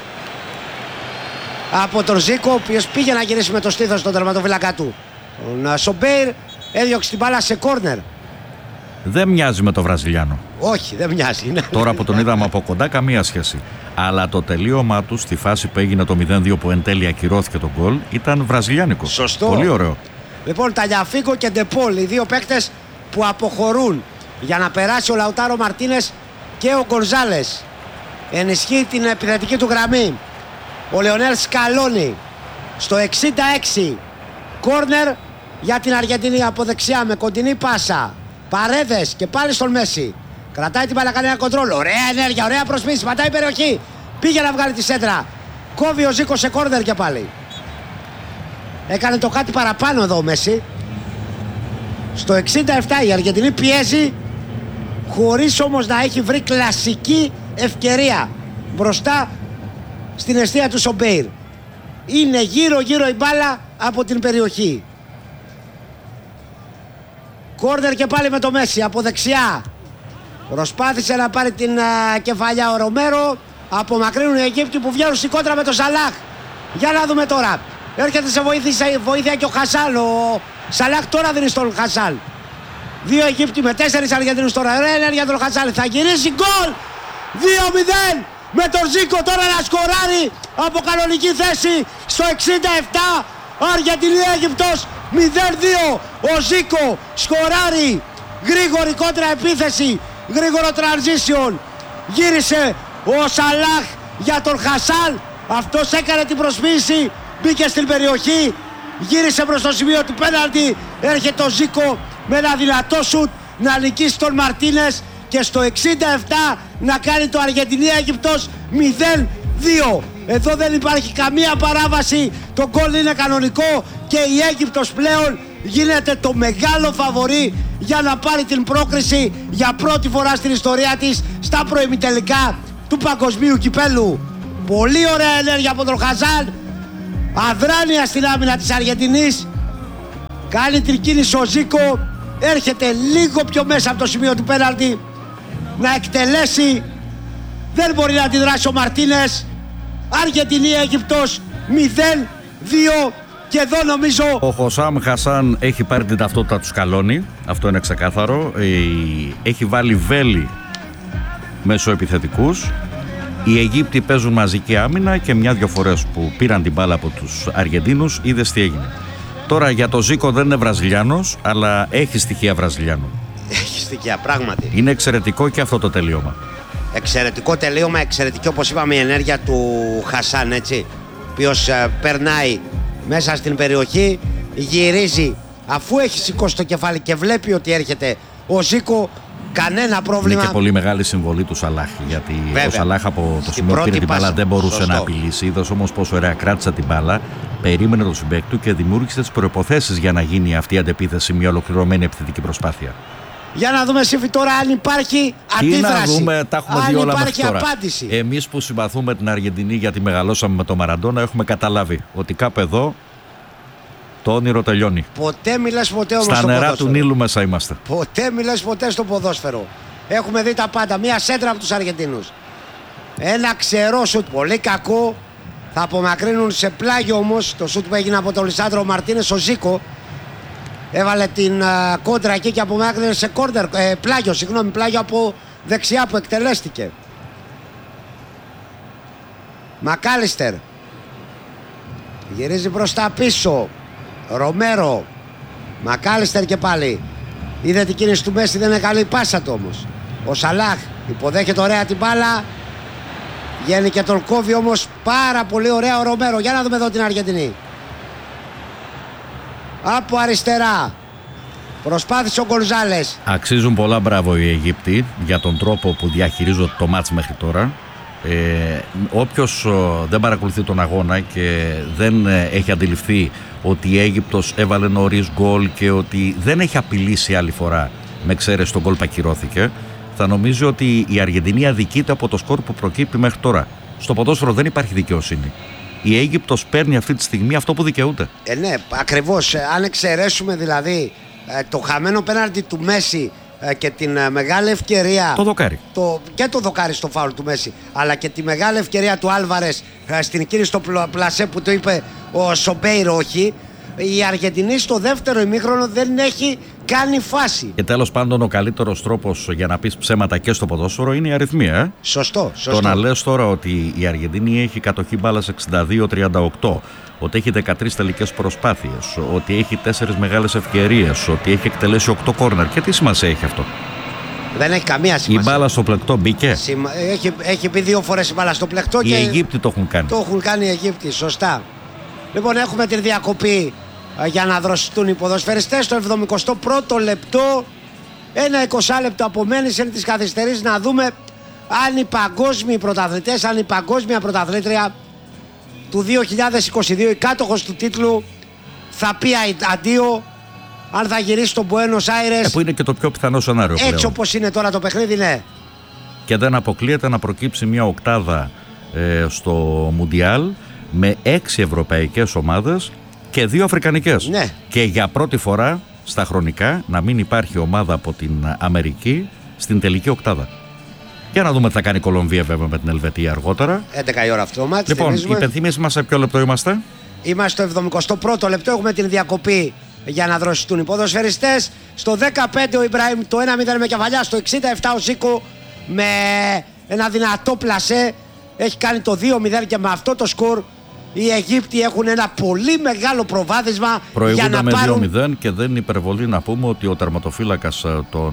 από τον Ζίκο, ο οποίος πήγε να γυρίσει με το στήθος στον τερματοφύλακα του. Ο Σομπέιρ έδιωξε την μπάλα σε κόρνερ. Δεν μοιάζει με το Βραζιλιάνο. Όχι, δεν μοιάζει. Τώρα που τον είδαμε από κοντά, καμία σχέση. Αλλά το τελείωμά του στη φάση που έγινε το μηδέν δύο που εν τέλει ακυρώθηκε το γκολ ήταν βραζιλιάνικο. Σωστό. Πολύ ωραίο. Λοιπόν, Ταλιαφίκο και Ντεπόλ, οι δύο παίκτες που αποχωρούν για να περάσει ο Λαουτάρο Μαρτίνες και ο Γκονζάλες. Ενισχύει την επιθετική του γραμμή ο Λεωνέλ Σκαλόνι στο εξήντα έξι. Κόρνερ για την Αργεντινή από δεξιά με κοντινή πάσα. Παρέδες και πάλι στον Μέση. Κρατάει την μπάλα, κάνει ένα κοντρόλ. Ωραία ενέργεια, ωραία προσπίση. Πατάει η περιοχή. Πήγε να βγάλει τη σέντρα. Κόβει ο Ζίκο σε κόρνερ και πάλι. Έκανε το κάτι παραπάνω εδώ ο Μέση. Στο εξήντα επτά η Αργεντινή πιέζει, χωρίς όμως να έχει βρει κλασική ευκαιρία μπροστά στην εστία του Σομπέιρ. Είναι γύρω γύρω η μπάλα από την περιοχή. Κόρνερ και πάλι με το Μέση από δεξιά. Προσπάθησε να πάρει την α, κεφαλιά ο Ρομέρο. Απομακρύνουν οι Αιγύπτιοι που βγαίνουν στην κόντρα με τον Σαλάχ. Για να δούμε τώρα. Έρχεται σε βοήθεια, βοήθεια και ο Χασάλ. Ο Σαλάχ τώρα δίνει στον Χασάλ. Δύο Αιγύπτιοι με τέσσερις Αργεντινούς τώρα. Ωραία ενέργεια τον Χασάλ. Θα γυρίσει γκολ. δύο μηδέν με τον Ζίκο τώρα να σκοράρει από κανονική θέση στο εξήντα επτά. Αργεντινή Αίγυπτος μηδέν δύο. Ο Ζίκο σκοράρει. Γρήγορη κόντρα επίθεση. Γρήγορο transition. Γύρισε ο Σαλάχ για τον Χασάλ. Αυτός έκανε την προσποίηση. Μπήκε στην περιοχή. Γύρισε προς το σημείο του πέναλτι. Έρχεται ο Ζίκο με ένα δυνατό σουτ να νικήσει τον Μαρτίνες. Και στο εξήντα επτά να κάνει το Αργεντινή Αίγυπτος μηδέν δύο. Εδώ δεν υπάρχει καμία παράβαση. Το γκολ είναι κανονικό. Και η Αίγυπτος πλέον γίνεται το μεγάλο φαβορί για να πάρει την πρόκριση για πρώτη φορά στην ιστορία της στα προημιτελικά του Παγκοσμίου Κυπέλου. Πολύ ωραία ενέργεια από τον Χαζάν. Αδράνεια στην άμυνα της Αργεντινής. Κάνει την κίνηση ο Ζίκο. Έρχεται λίγο πιο μέσα από το σημείο του πέναλτι να εκτελέσει. Δεν μπορεί να αντιδράσει ο Μαρτίνες. Αργεντινή Αίγυπτος μηδέν δύο. Και εδώ νομίζω ο Χωσάμ Χασάν έχει πάρει την ταυτότητα του Σκαλόνι. Αυτό είναι ξεκάθαρο. Έχει βάλει βέλη μέσω επιθετικούς. Οι Αιγύπτιοι παίζουν μαζική άμυνα και μια-δυο φορές που πήραν την μπάλα από τους Αργεντίνους είδες τι έγινε. Τώρα για το Ζίκο δεν είναι Βραζιλιάνος, αλλά έχει στοιχεία Βραζιλιάνου. Έχει στοιχεία, πράγματι. Είναι εξαιρετικό και αυτό το τελείωμα. Εξαιρετικό τελείωμα, εξαιρετική όπως είπαμε η ενέργεια του Χασάν, έτσι. Ο οποίος ε, περνάει μέσα στην περιοχή, γυρίζει αφού έχει σηκώσει το κεφάλι και βλέπει ότι έρχεται ο Ζίκο. Κανένα πρόβλημα. Είναι και πολύ μεγάλη συμβολή του Σαλάχ. Γιατί βέβαια, ο Σαλάχ από το σημείο που πήρε την μπάλα δεν μπορούσε σωστό. να απειλήσει. Είδες όμως πόσο ωραία κράτησε την μπάλα, περίμενε τον συμπαίκτη του και δημιούργησε τις προϋποθέσεις για να γίνει αυτή η αντεπίθεση, μια ολοκληρωμένη επιθετική προσπάθεια. Για να δούμε, Σύφη, τώρα αν υπάρχει αντίδραση. Τι να δούμε, τα έχουμε αν δει όλα μέχρι τώρα. Απάντηση. Εμείς που συμπαθούμε την Αργεντινή γιατί μεγαλώσαμε με τον Μαραντόνα, έχουμε καταλάβει ότι κάπου εδώ το όνειρο τελειώνει. Ποτέ μιλάς ποτέ όμως στα στο νερά ποδόσφαιρο. του Νείλου μέσα είμαστε. Ποτέ μιλάς ποτέ στο ποδόσφαιρο. Έχουμε δει τα πάντα. Μία σέντρα από τους Αργεντίνους. Ένα ξερό σουτ. Πολύ κακό. Θα απομακρύνουν σε πλάγιο όμως. Το σουτ που έγινε από τον Λισάνδρο Μαρτίνες. Ο Ζίκο έβαλε την uh, κόντρα εκεί και απομάκρυνε σε κόρνερ. Ε, πλάγιο, συγγνώμη, πλάγιο από δεξιά που εκτελέστηκε. Μακάλιστερ. Γυρίζει προς τα πίσω. Ρομέρο. Μακάλιστερ και πάλι. Είδε την κίνηση του Μέση, δεν είναι καλή η πάσα του όμως. Ο Σαλάχ υποδέχεται ωραία την μπάλα. Βγαίνει και τον κόβει όμως πάρα πολύ ωραία ο Ρομέρο. Για να δούμε εδώ την Αργεντινή. Από αριστερά. Προσπάθησε ο Γκονζάλες. Αξίζουν πολλά μπράβο οι Αιγύπτιοι για τον τρόπο που διαχειρίζονται το μάτς μέχρι τώρα. Ε, όποιος δεν παρακολουθεί τον αγώνα και δεν έχει αντιληφθεί ότι η Αίγυπτος έβαλε νωρίς γκολ και ότι δεν έχει απειλήσει άλλη φορά με εξαίρεση τον γκολ που ακυρώθηκε, θα νομίζει ότι η Αργεντινή αδικείται από το σκορ που προκύπτει μέχρι τώρα. Στο ποδόσφαιρο δεν υπάρχει δικαιοσύνη. Η Αίγυπτος παίρνει αυτή τη στιγμή αυτό που δικαιούται. Ε, ναι, ακριβώς. Αν εξαιρέσουμε δηλαδή το χαμένο πέναλτι του Μέση και την μεγάλη ευκαιρία. Το δοκάρι. Το, και το δοκάρι στο φάουλ του Μέση. Αλλά και τη μεγάλη ευκαιρία του Άλβαρες στην κίνηση στο πλασέ που το είπε ο Σομπέιρο, όχι. Η Αργεντινή στο δεύτερο ημίχρονο δεν έχει κάνει φάση. Και τέλος πάντων, ο καλύτερος τρόπος για να πεις ψέματα και στο ποδόσφαιρο είναι η αριθμία. Ε? Σωστό, σωστό. Το να λες τώρα ότι η Αργεντινή έχει κατοχή μπάλας εξήντα δύο τριάντα οκτώ, ότι έχει δεκατρείς τελικές προσπάθειες, ότι έχει τέσσερις μεγάλες ευκαιρίες, ότι έχει εκτελέσει οκτώ κόρνερ. Και τι σημασία έχει αυτό? Δεν έχει καμία σημασία. Η μπάλα στο πλεκτό μπήκε. Σημα... Έχει, έχει πει δύο φορές η μπάλα στο πλεκτό. Οι και Αιγύπτιοι το έχουν κάνει. Το έχουν κάνει οι Αιγύπτιοι, σωστά. Λοιπόν, έχουμε την διακοπή για να δροσιστούν οι ποδοσφαιριστές. Στο εβδομηκοστό πρώτο λεπτό, ένα είκοσι λεπτό απομένει σε τις καθυστερήσεις, να δούμε αν οι παγκόσμιοι πρωταθλητές, αν η παγκόσμια πρωταθλήτρια του δύο χιλιάδες είκοσι δύο, η κάτοχος του τίτλου, θα πει αντίο, αν θα γυρίσει στο Μπουένος Άιρες. Ε, που είναι και το πιο πιθανό σενάριο πλέον. Έτσι όπως είναι τώρα το παιχνίδι, ναι. Και δεν αποκλείεται να προκύψει μια οκτάδα ε, στο Μουντιάλ με έξι ευρωπαϊκές ομάδες και δύο αφρικανικές. Ναι. Και για πρώτη φορά στα χρονικά να μην υπάρχει ομάδα από την Αμερική στην τελική οκτάδα. Για να δούμε τι θα κάνει η Κολομβία βέβαια με την Ελβετία αργότερα. έντεκα η ώρα αυτό το μάτς. Λοιπόν, υπενθύμιση μας σε ποιο λεπτό είμαστε? Είμαστε στο εβδομηκοστό πρώτο λεπτό. Έχουμε την διακοπή για να δροσιστούν οι ποδοσφαιριστές. Στο δεκαπέντε ο Ιμπραήμ το ένα μηδέν με κεφαλιά. Στο εξήντα επτά ο Ζίκο με ένα δυνατό πλασέ έχει κάνει το δύο μηδέν και με αυτό το σκορ οι Αιγύπτιοι έχουν ένα πολύ μεγάλο προβάδισμα. Προηγούνται για να με πάρουν... δύο μηδέν και δεν είναι υπερβολή να πούμε ότι ο τερματοφύλακας των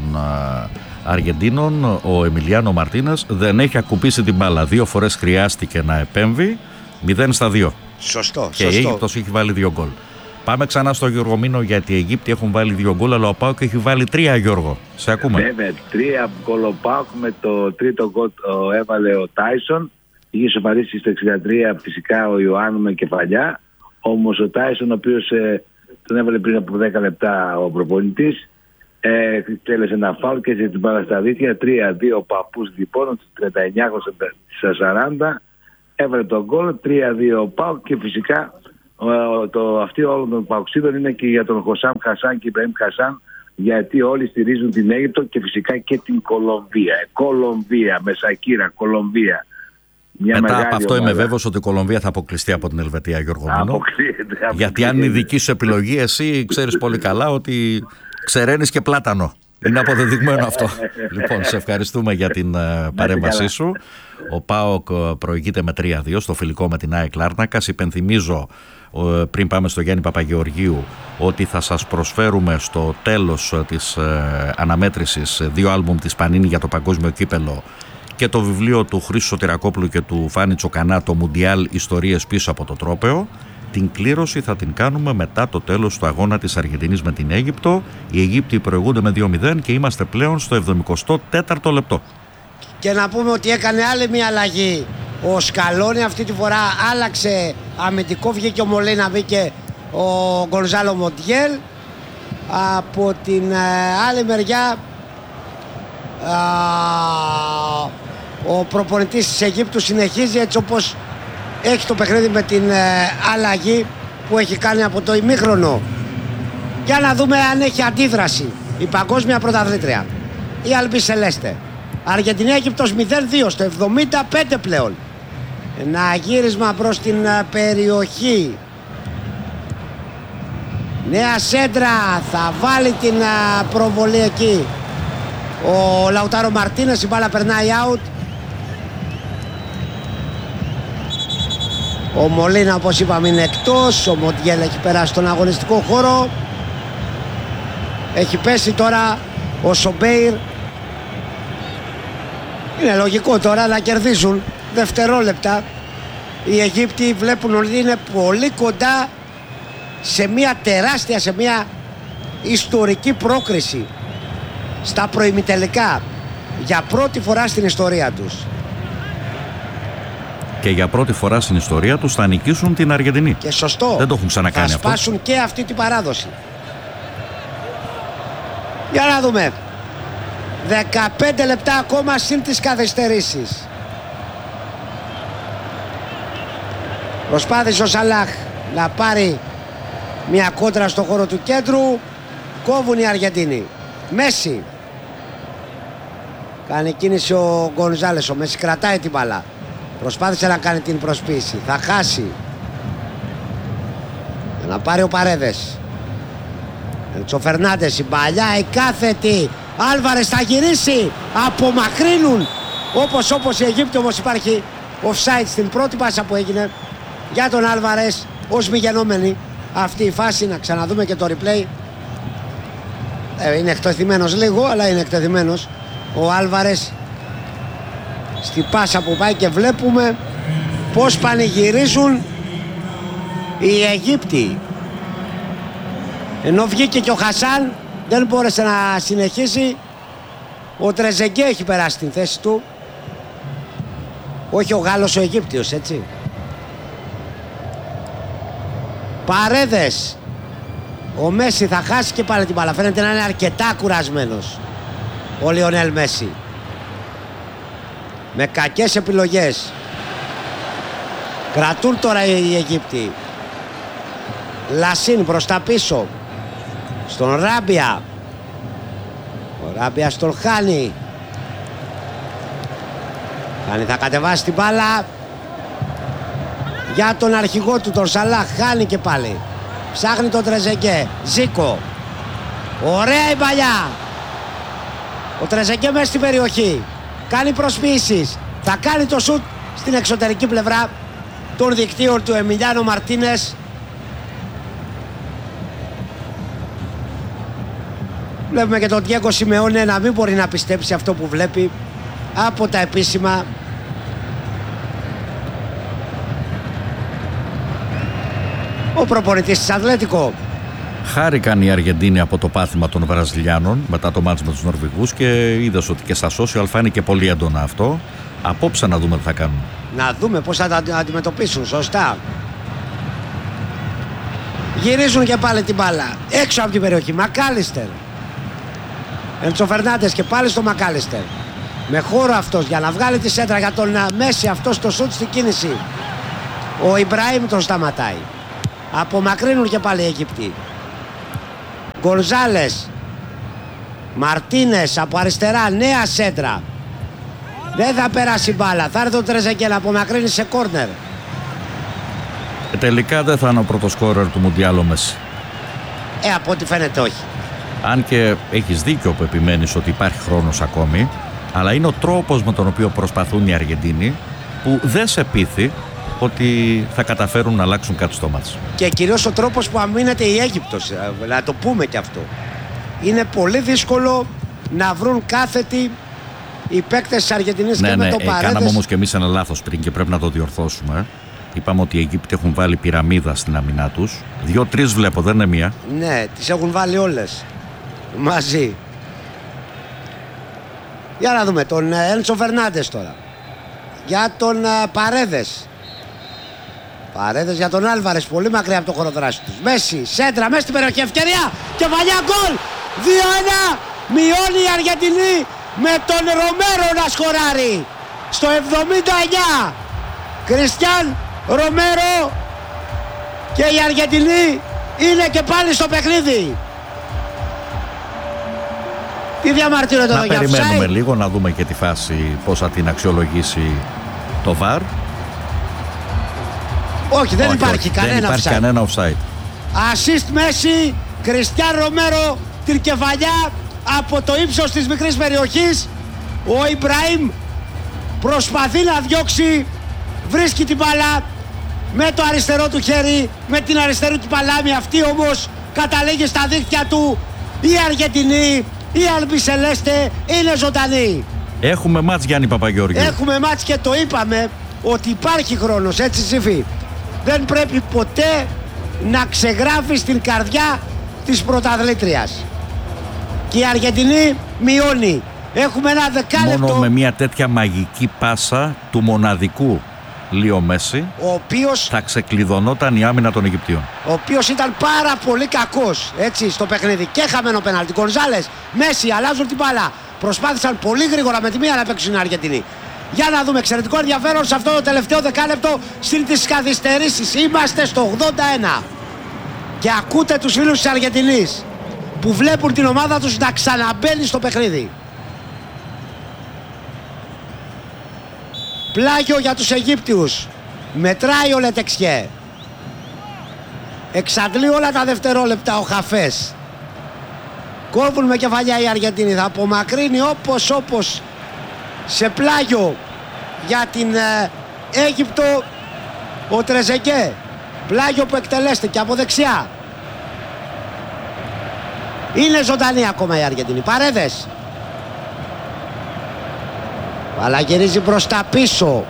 Αργεντίνων, ο Εμιλιάνο Μαρτίνες, δεν έχει ακουπήσει την μπάλα. Δύο φορές χρειάστηκε να επέμβει. μηδέν στα δύο. Σωστό. Και σωστό. η Αίγυπτος έχει βάλει δύο γκολ. Πάμε ξανά στο Γιώργο Μήνο, γιατί οι Αιγύπτιοι έχουν βάλει δύο γκολ, αλλά ο ΠΑΟΚ έχει βάλει τρία, Γιώργο. Σε ακούμε. Βέβαια, τρία γκολ ο ΠΑΟΚ, με το τρίτο γκολ έβαλε ο Τάισον. Είχε σοβαρήσει στο εξήντα τρία φυσικά ο Ιωάννου με κεφαλιά. Όμως ο Τάισον, ο οποίος ε, τον έβαλε πριν από δέκα λεπτά ο προπονητής, ε, τέλεσε ένα φάουλ και έτσι την μπάλα στα δίχτυα. τρία δύο ο παππούς διπώνων, τριάντα εννιά στα σαράντα. Έβαλε τον γκολ, τρία δύο ο ΠΑΟΚ και φυσικά ε, το αυτή όλων των Παοξίδων είναι και για τον Χωσάμ Χασάν και Ιμπραήμ Χασάν, γιατί όλοι στηρίζουν την Αίγυπτο και φυσικά και την Κολομβία. Κολομβία, με Σακύρα, Κολομβία. Μια Μετά από αυτό ομάδα. είμαι βέβαιος ότι η Κολομβία θα αποκλειστεί από την Ελβετία, Γιώργο Μήνο. Αποκλείεται, αποκλείεται. Γιατί αν είναι η δική σου επιλογή, εσύ ξέρεις πολύ καλά ότι ξεραίνεις και πλάτανο. Είναι αποδεδειγμένο αυτό. Λοιπόν, σε ευχαριστούμε για την uh, παρέμβασή σου. Ο ΠΑΟΚ προηγείται με τρία δύο στο φιλικό με την ΑΕΚ Λάρνακας. Υπενθυμίζω, uh, πριν πάμε στο Γιάννη Παπαγεωργίου, ότι θα σας προσφέρουμε στο τέλος της uh, αναμέτρησης δύο άλμπουμ της Πανίνη για το παγκόσμιο κύπελο και το βιβλίο του Χρήστου Σωτηρακόπουλου και του Φάνη Τσοκανά, το Μουντιάλ Ιστορίες πίσω από το τρόπαιο. Την κλήρωση θα την κάνουμε μετά το τέλος του αγώνα της Αργεντινής με την Αίγυπτο. Οι Αιγύπτιοι προηγούνται με δύο μηδέν και είμαστε πλέον στο εβδομηκοστό τέταρτο λεπτό. Και να πούμε ότι έκανε άλλη μια αλλαγή. Ο Σκαλόνι αυτή τη φορά άλλαξε αμυντικό, βγήκε ο Μολίνα, μπήκε ο Γκονζάλο Μοντιέλ. Από την άλλη μεριά ο προπονητής της Αιγύπτου συνεχίζει έτσι όπως έχει το παιχνίδι με την αλλαγή που έχει κάνει από το ημίχρονο. Για να δούμε αν έχει αντίδραση η παγκόσμια πρωταθλήτρια, η Αλμπι Σελέστε. Αργεντινή Αίγυπτος μηδέν δύο στο εβδομήντα πέντε πλέον. Ένα γύρισμα προς την περιοχή. Νέα σέντρα, θα βάλει την προβολή εκεί ο Λαουτάρο Μαρτίνες, η μπάλα περνάει out. Ο Μολίνα, όπως είπαμε, είναι εκτός. Ο Μοντιέλ έχει περάσει στον αγωνιστικό χώρο. Έχει πέσει τώρα ο Σομπέιρ. Είναι λογικό τώρα να κερδίζουν δευτερόλεπτα. Οι Αιγύπτιοι βλέπουν ότι είναι πολύ κοντά σε μια τεράστια, σε μια ιστορική πρόκριση στα προημιτελικά για πρώτη φορά στην ιστορία τους. Και για πρώτη φορά στην ιστορία τους θα νικήσουν την Αργεντινή. Και σωστό. Δεν το έχουν ξανακάνει θα αυτό. Θα σπάσουν και αυτή την παράδοση. Για να δούμε. δεκαπέντε λεπτά ακόμα συν τις καθυστερήσεις. Προσπάθησε ο Σαλάχ να πάρει μια κόντρα στο χώρο του κέντρου. Κόβουν οι Αργεντίνοι. Μέση. Κάνει κίνηση ο Γκονζάλες. Ο Μέση κρατάει την μπάλα. Προσπάθησε να κάνει την προσποίηση. Θα χάσει. Για να πάρει ο Παρέδες. Εντσο Φερνάντες, η παλιά, η κάθετη. Άλβαρες θα γυρίσει. Απομακρύνουν. Όπως όπως οι Αιγύπτιοι, όμως υπάρχει offside στην πρώτη πάσα που έγινε για τον Άλβαρες ως μη γενόμενη αυτή η φάση. Να ξαναδούμε και το replay. ε, Είναι εκτεθειμένος λίγο, αλλά είναι εκτεθειμένος ο Άλβαρες στη πάσα που πάει και βλέπουμε πως πανηγυρίζουν οι Αιγύπτιοι. Ενώ βγήκε και ο Χασάν, δεν μπόρεσε να συνεχίσει. Ο Τρεζεγκέ έχει περάσει την θέση του. Όχι ο Γάλλος, ο Αιγύπτιος, έτσι. Παρέδες. Ο Μέση θα χάσει και πάλι την μπάλα. Φαίνεται να είναι αρκετά κουρασμένος ο Λιονέλ Μέση, με κακές επιλογές. Κρατούν τώρα οι Αιγύπτιοι. Λασίν προς τα πίσω στον Ράμπια. Ο Ράμπια στον Χάνι. Χάνι θα κατεβάσει την μπάλα για τον αρχηγό του, τον Σαλάχ. Χάνει και πάλι. Ψάχνει τον Τρεζεγκέ. Ζίκο. Ωραία η παλιά. Ο Τρεζεγκέ μέσα στην περιοχή. Κάνει προσποιήσεις. Θα κάνει το σουτ στην εξωτερική πλευρά των δικτύων του Εμιλιάνο Μαρτίνες. Βλέπουμε και τον Διέγκο Σιμεώνε να μην μπορεί να πιστέψει αυτό που βλέπει από τα επίσημα. Ο προπονητής της Ατλέτικο. Χάρηκαν οι Αργεντίνοι από το πάθημα των Βραζιλιάνων μετά το μάτς με τους Νορβηγούς και είδες ότι και στα social φάνηκε πολύ έντονα αυτό. Απόψε να δούμε τι θα κάνουν. Να δούμε πώς θα τα αντιμετωπίσουν, σωστά. Γυρίζουν και πάλι την μπάλα έξω από την περιοχή. Μακάλιστερ. Εντσο Φερνάντες και πάλι στο Μακάλιστερ. Με χώρο αυτός για να βγάλει τη σέντρα για τον Μέση. Αυτός το σουτ στην κίνηση. Ο Ιμπραήμ τον σταματάει. Απομακρύνουν και πάλι οι Αιγυπτοί. Γκονζάλες. Μαρτίνες από αριστερά. Νέα σέντρα. Δεν θα περάσει μπάλα. Θα έρθει ο Τρεζεγκέ να απομακρύνει σε κόρνερ. Και τελικά δεν θα είναι ο πρώτος σκόρερ του Μουντιάλ ο Μέση. Ε, από ό,τι φαίνεται όχι. Αν και έχεις δίκιο που επιμένεις ότι υπάρχει χρόνος ακόμη, αλλά είναι ο τρόπος με τον οποίο προσπαθούν οι Αργεντίνοι που δεν σε πείθει ότι θα καταφέρουν να αλλάξουν κάτι στο μάτς. Και κυρίως ο τρόπος που αμήνεται η Αίγυπτος, να το πούμε και αυτό. Είναι πολύ δύσκολο να βρουν κάθετη οι παίκτες της Αργεντινής ναι, και ναι, με το ε, Παρέδες. Κάναμε όμως και εμείς ένα λάθος πριν και πρέπει να το διορθώσουμε. Είπαμε ότι οι Αιγύπτιοι έχουν βάλει πυραμίδα στην αμυνά τους. Δύο-τρεις βλέπω, δεν είναι μία. Ναι, τις έχουν βάλει όλες μαζί. Για να δούμε τον Έντσο Φερνάντες τώρα. Για τον Παρέδες. Παρέδες για τον Άλβαρες, πολύ μακριά από το χώρο δράση τους. Μέση, σέντρα, μέσα στην περιοχή, ευκαιρία και βαλιά γκολ. δύο ένα, μειώνει η Αργεντινή με τον Ρομέρο να σκοράρει. Στο εβδομήντα εννιά, Κριστιαν Ρομέρο και η Αργεντινή είναι και πάλι στο παιχνίδι. Τι διαμαρτύρεται εδώ για offside? Να περιμένουμε λίγο να δούμε και τη φάση πώς θα την αξιολογήσει το βαρ. Όχι, δεν όχι, υπάρχει όχι, κανένα δεν υπάρχει offside. κανένα offside. Assist Μέση, Κριστιαν Ρομέρο, την κεφαλιά από το ύψος της μικρής περιοχής. Ο Ιμπραήμ προσπαθεί να διώξει, βρίσκει την μπάλα με το αριστερό του χέρι, με την αριστερή του παλάμη. Αυτή όμως καταλήγει στα δίχτυα του. Η Αργεντινή, η Αλμπισελέστε είναι ζωντανή. Έχουμε μάτς, Γιάννη Παπαγεώργιου. Έχουμε μάτς και το είπαμε ότι υπάρχει χρόνος, έτσι Σύφη. Δεν πρέπει ποτέ να ξεγράφεις την καρδιά της πρωταθλήτριας. Και η Αργεντινή μειώνει. Έχουμε ένα δεκάλεπτο. Μόνο με μια τέτοια μαγική πάσα του μοναδικού Λίο Μέση, ο οποίος, θα ξεκλειδωνόταν η άμυνα των Αιγυπτίων. Ο οποίος ήταν πάρα πολύ κακός, έτσι, στο παιχνίδι. Και χαμένο πέναλτι. Γκονζάλες, Μέση αλλάζουν την μπάλα. Προσπάθησαν πολύ γρήγορα με τη μία να παίξουν οι Αργεντινοί. Για να δούμε, εξαιρετικό ενδιαφέρον σε αυτό το τελευταίο δεκάλεπτο συν τις καθυστερήσεις. Είμαστε στο ογδόντα ένα. Και ακούτε τους φίλους της Αργεντινής που βλέπουν την ομάδα τους να ξαναμπαίνει στο παιχνίδι. Πλάγιο για τους Αιγύπτιους. Μετράει ο Λετεξιέ. Εξαντλεί όλα τα δευτερόλεπτα ο Χαφές. Κόβουν με κεφαλιά οι Αργεντίνοι. Θα απομακρύνει όπως όπως σε πλάγιο για την ε, Αίγυπτο ο Τρεζεκέ. Πλάγιο που εκτελέστηκε από δεξιά. Είναι ζωντανή ακόμα η Αργεντινή. Παρέδες. Αλλά γυρίζει προς τα πίσω.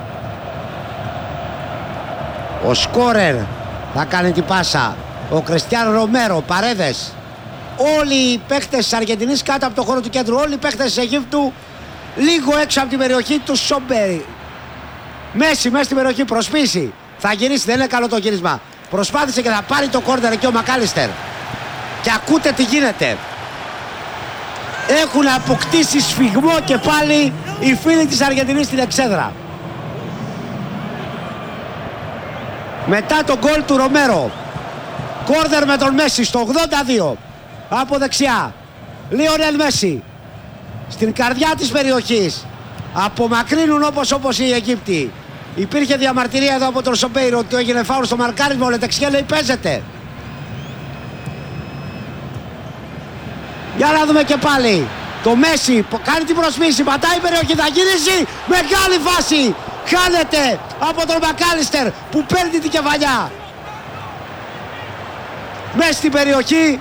Ο σκόρερ θα κάνει την πάσα. Ο Κριστιαν Ρομέρο. Παρέδες. Όλοι οι παίχτες της Αργεντινής κάτω από το χώρο του κέντρου. Όλοι οι παίχτες της Αιγύπτου λίγο έξω από την περιοχή του Σόμπερι. Μέση, μέσα στην περιοχή, προσπίσει. Θα γυρίσει, δεν είναι καλό το γύρισμα. Προσπάθησε και θα πάρει το κόρνερ εκεί ο Μακάλιστερ. Και ακούτε τι γίνεται. Έχουν αποκτήσει σφιγμό και πάλι οι φίλοι της Αργεντινής στην εξέδρα. Μετά τον γκολ του Ρομέρο. Κόρνερ με τον Μέση στο ογδόντα δύο. Από δεξιά. Λιονέλ Μέση. Στην καρδιά της περιοχής. Απομακρύνουν όπως όπως οι Αιγύπτιοι. Υπήρχε διαμαρτυρία εδώ από τον Σομπέιρο ότι έγινε φάουλ στο μαρκάρισμα. Ο Λετεξιέ λέει παίζεται. Για να δούμε και πάλι. Το Μέση κάνει την προσποίηση. Πατάει η περιοχή. Θα γυρίσει. Μεγάλη φάση. Χάνεται από τον Μακάλιστερ που παίρνει την κεφαλιά. Μέσα στην περιοχή.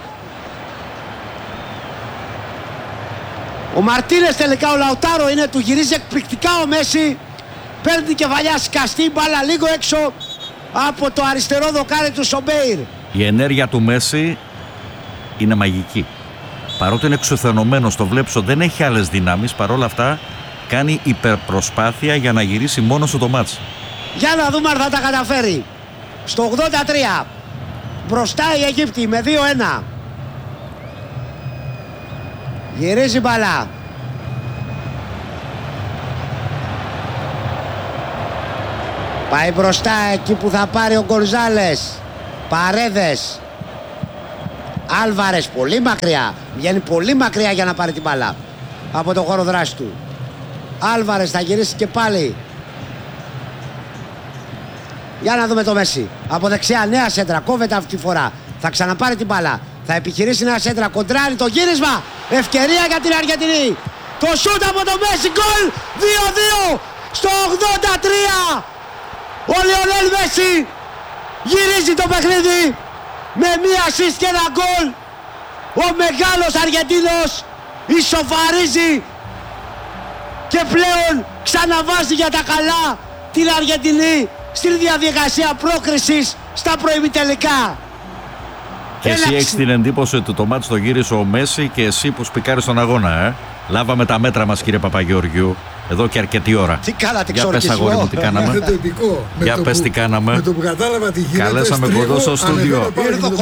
Ο Μαρτίνες τελικά, ο Λαουτάρο είναι, του γυρίζει εκπληκτικά ο Μέση. Παίρνει την κεφαλιά, σκαστή μπάλα λίγο έξω από το αριστερό δοκάρι του Σομπέιρ. Η ενέργεια του Μέση είναι μαγική. Παρότι είναι εξουθενωμένος, το βλέπεις ότι δεν έχει άλλες δυνάμεις, παρόλα αυτά κάνει υπερπροσπάθεια για να γυρίσει μόνος του το μάτς. Για να δούμε αν θα τα καταφέρει. Στο ογδόντα τρία μπροστά η Αιγύπτη με δύο ένα. Γυρίζει μπαλά. Πάει μπροστά εκεί που θα πάρει ο Γκονζάλες. Παρέδες. Άλβαρες πολύ μακριά. Βγαίνει πολύ μακριά για να πάρει την μπάλα από το χώρο δράση του. Άλβαρες θα γυρίσει και πάλι. Για να δούμε το Μέση. Από δεξιά νέα σέντρα. Κόβεται αυτή τη φορά. Θα ξαναπάρει την μπάλα. Θα επιχειρήσει ένα σέντρα, κοντράρει το γύρισμα. Ευκαιρία για την Αργεντινή. Το σούτ από το Μέση, γκολ. δύο δύο στο ογδόντα τρία. Ο Λιονέλ Μέση γυρίζει το παιχνίδι με μία assist και ένα γκολ. Ο μεγάλος Αργεντίνος ισοφαρίζει και πλέον ξαναβάζει για τα καλά την Αργεντινή στη διαδικασία πρόκρισης στα προημιτελικά. Και εσύ έχεις την εντύπωση ότι το μάτς το γύρισε ο Μέση και εσύ που σπικάρεις τον αγώνα, ε. Λάβαμε τα μέτρα μας, κύριε Παπαγεωργιού, εδώ και αρκετή ώρα. Τι κάνατε, για πες, αγόρι μου, τι κάναμε. Το ειδικό, για πες που, τι κάναμε. Με το που κατάλαβα τι γίνεται. Καλέσαμε κοντό στο στούντιο.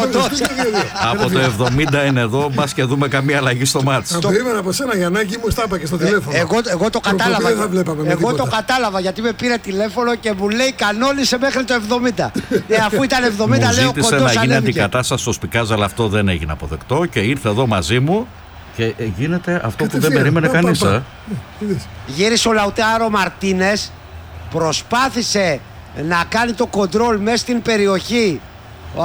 Από το εβδομήντα είναι εδώ, μπας και δούμε καμία αλλαγή στο μάτς. Αν περίμενα από σένα, Γιαννάκη μου, στα είπα και στο τηλέφωνο. Εγώ, εγώ το κατάλαβα. Εγώ το κατάλαβα γιατί με πήρε τηλέφωνο και μου λέει κανόνισε μέχρι το εβδομήντα. ε, αφού ήταν εβδομήντα, λέω κοντός ανέβηκε. Μου ζήτησε να γίνει αντικατάσταση στο σπικάζ, αλλά αυτό δεν έγινε αποδεκτό και ήρθε εδώ μαζί μου. Και γίνεται αυτό που δεν περίμενε κανείς. Ε. Γύρισε ο Λαουτάρο Μαρτίνες, προσπάθησε να κάνει το κοντρόλ μέσα στην περιοχή. Α,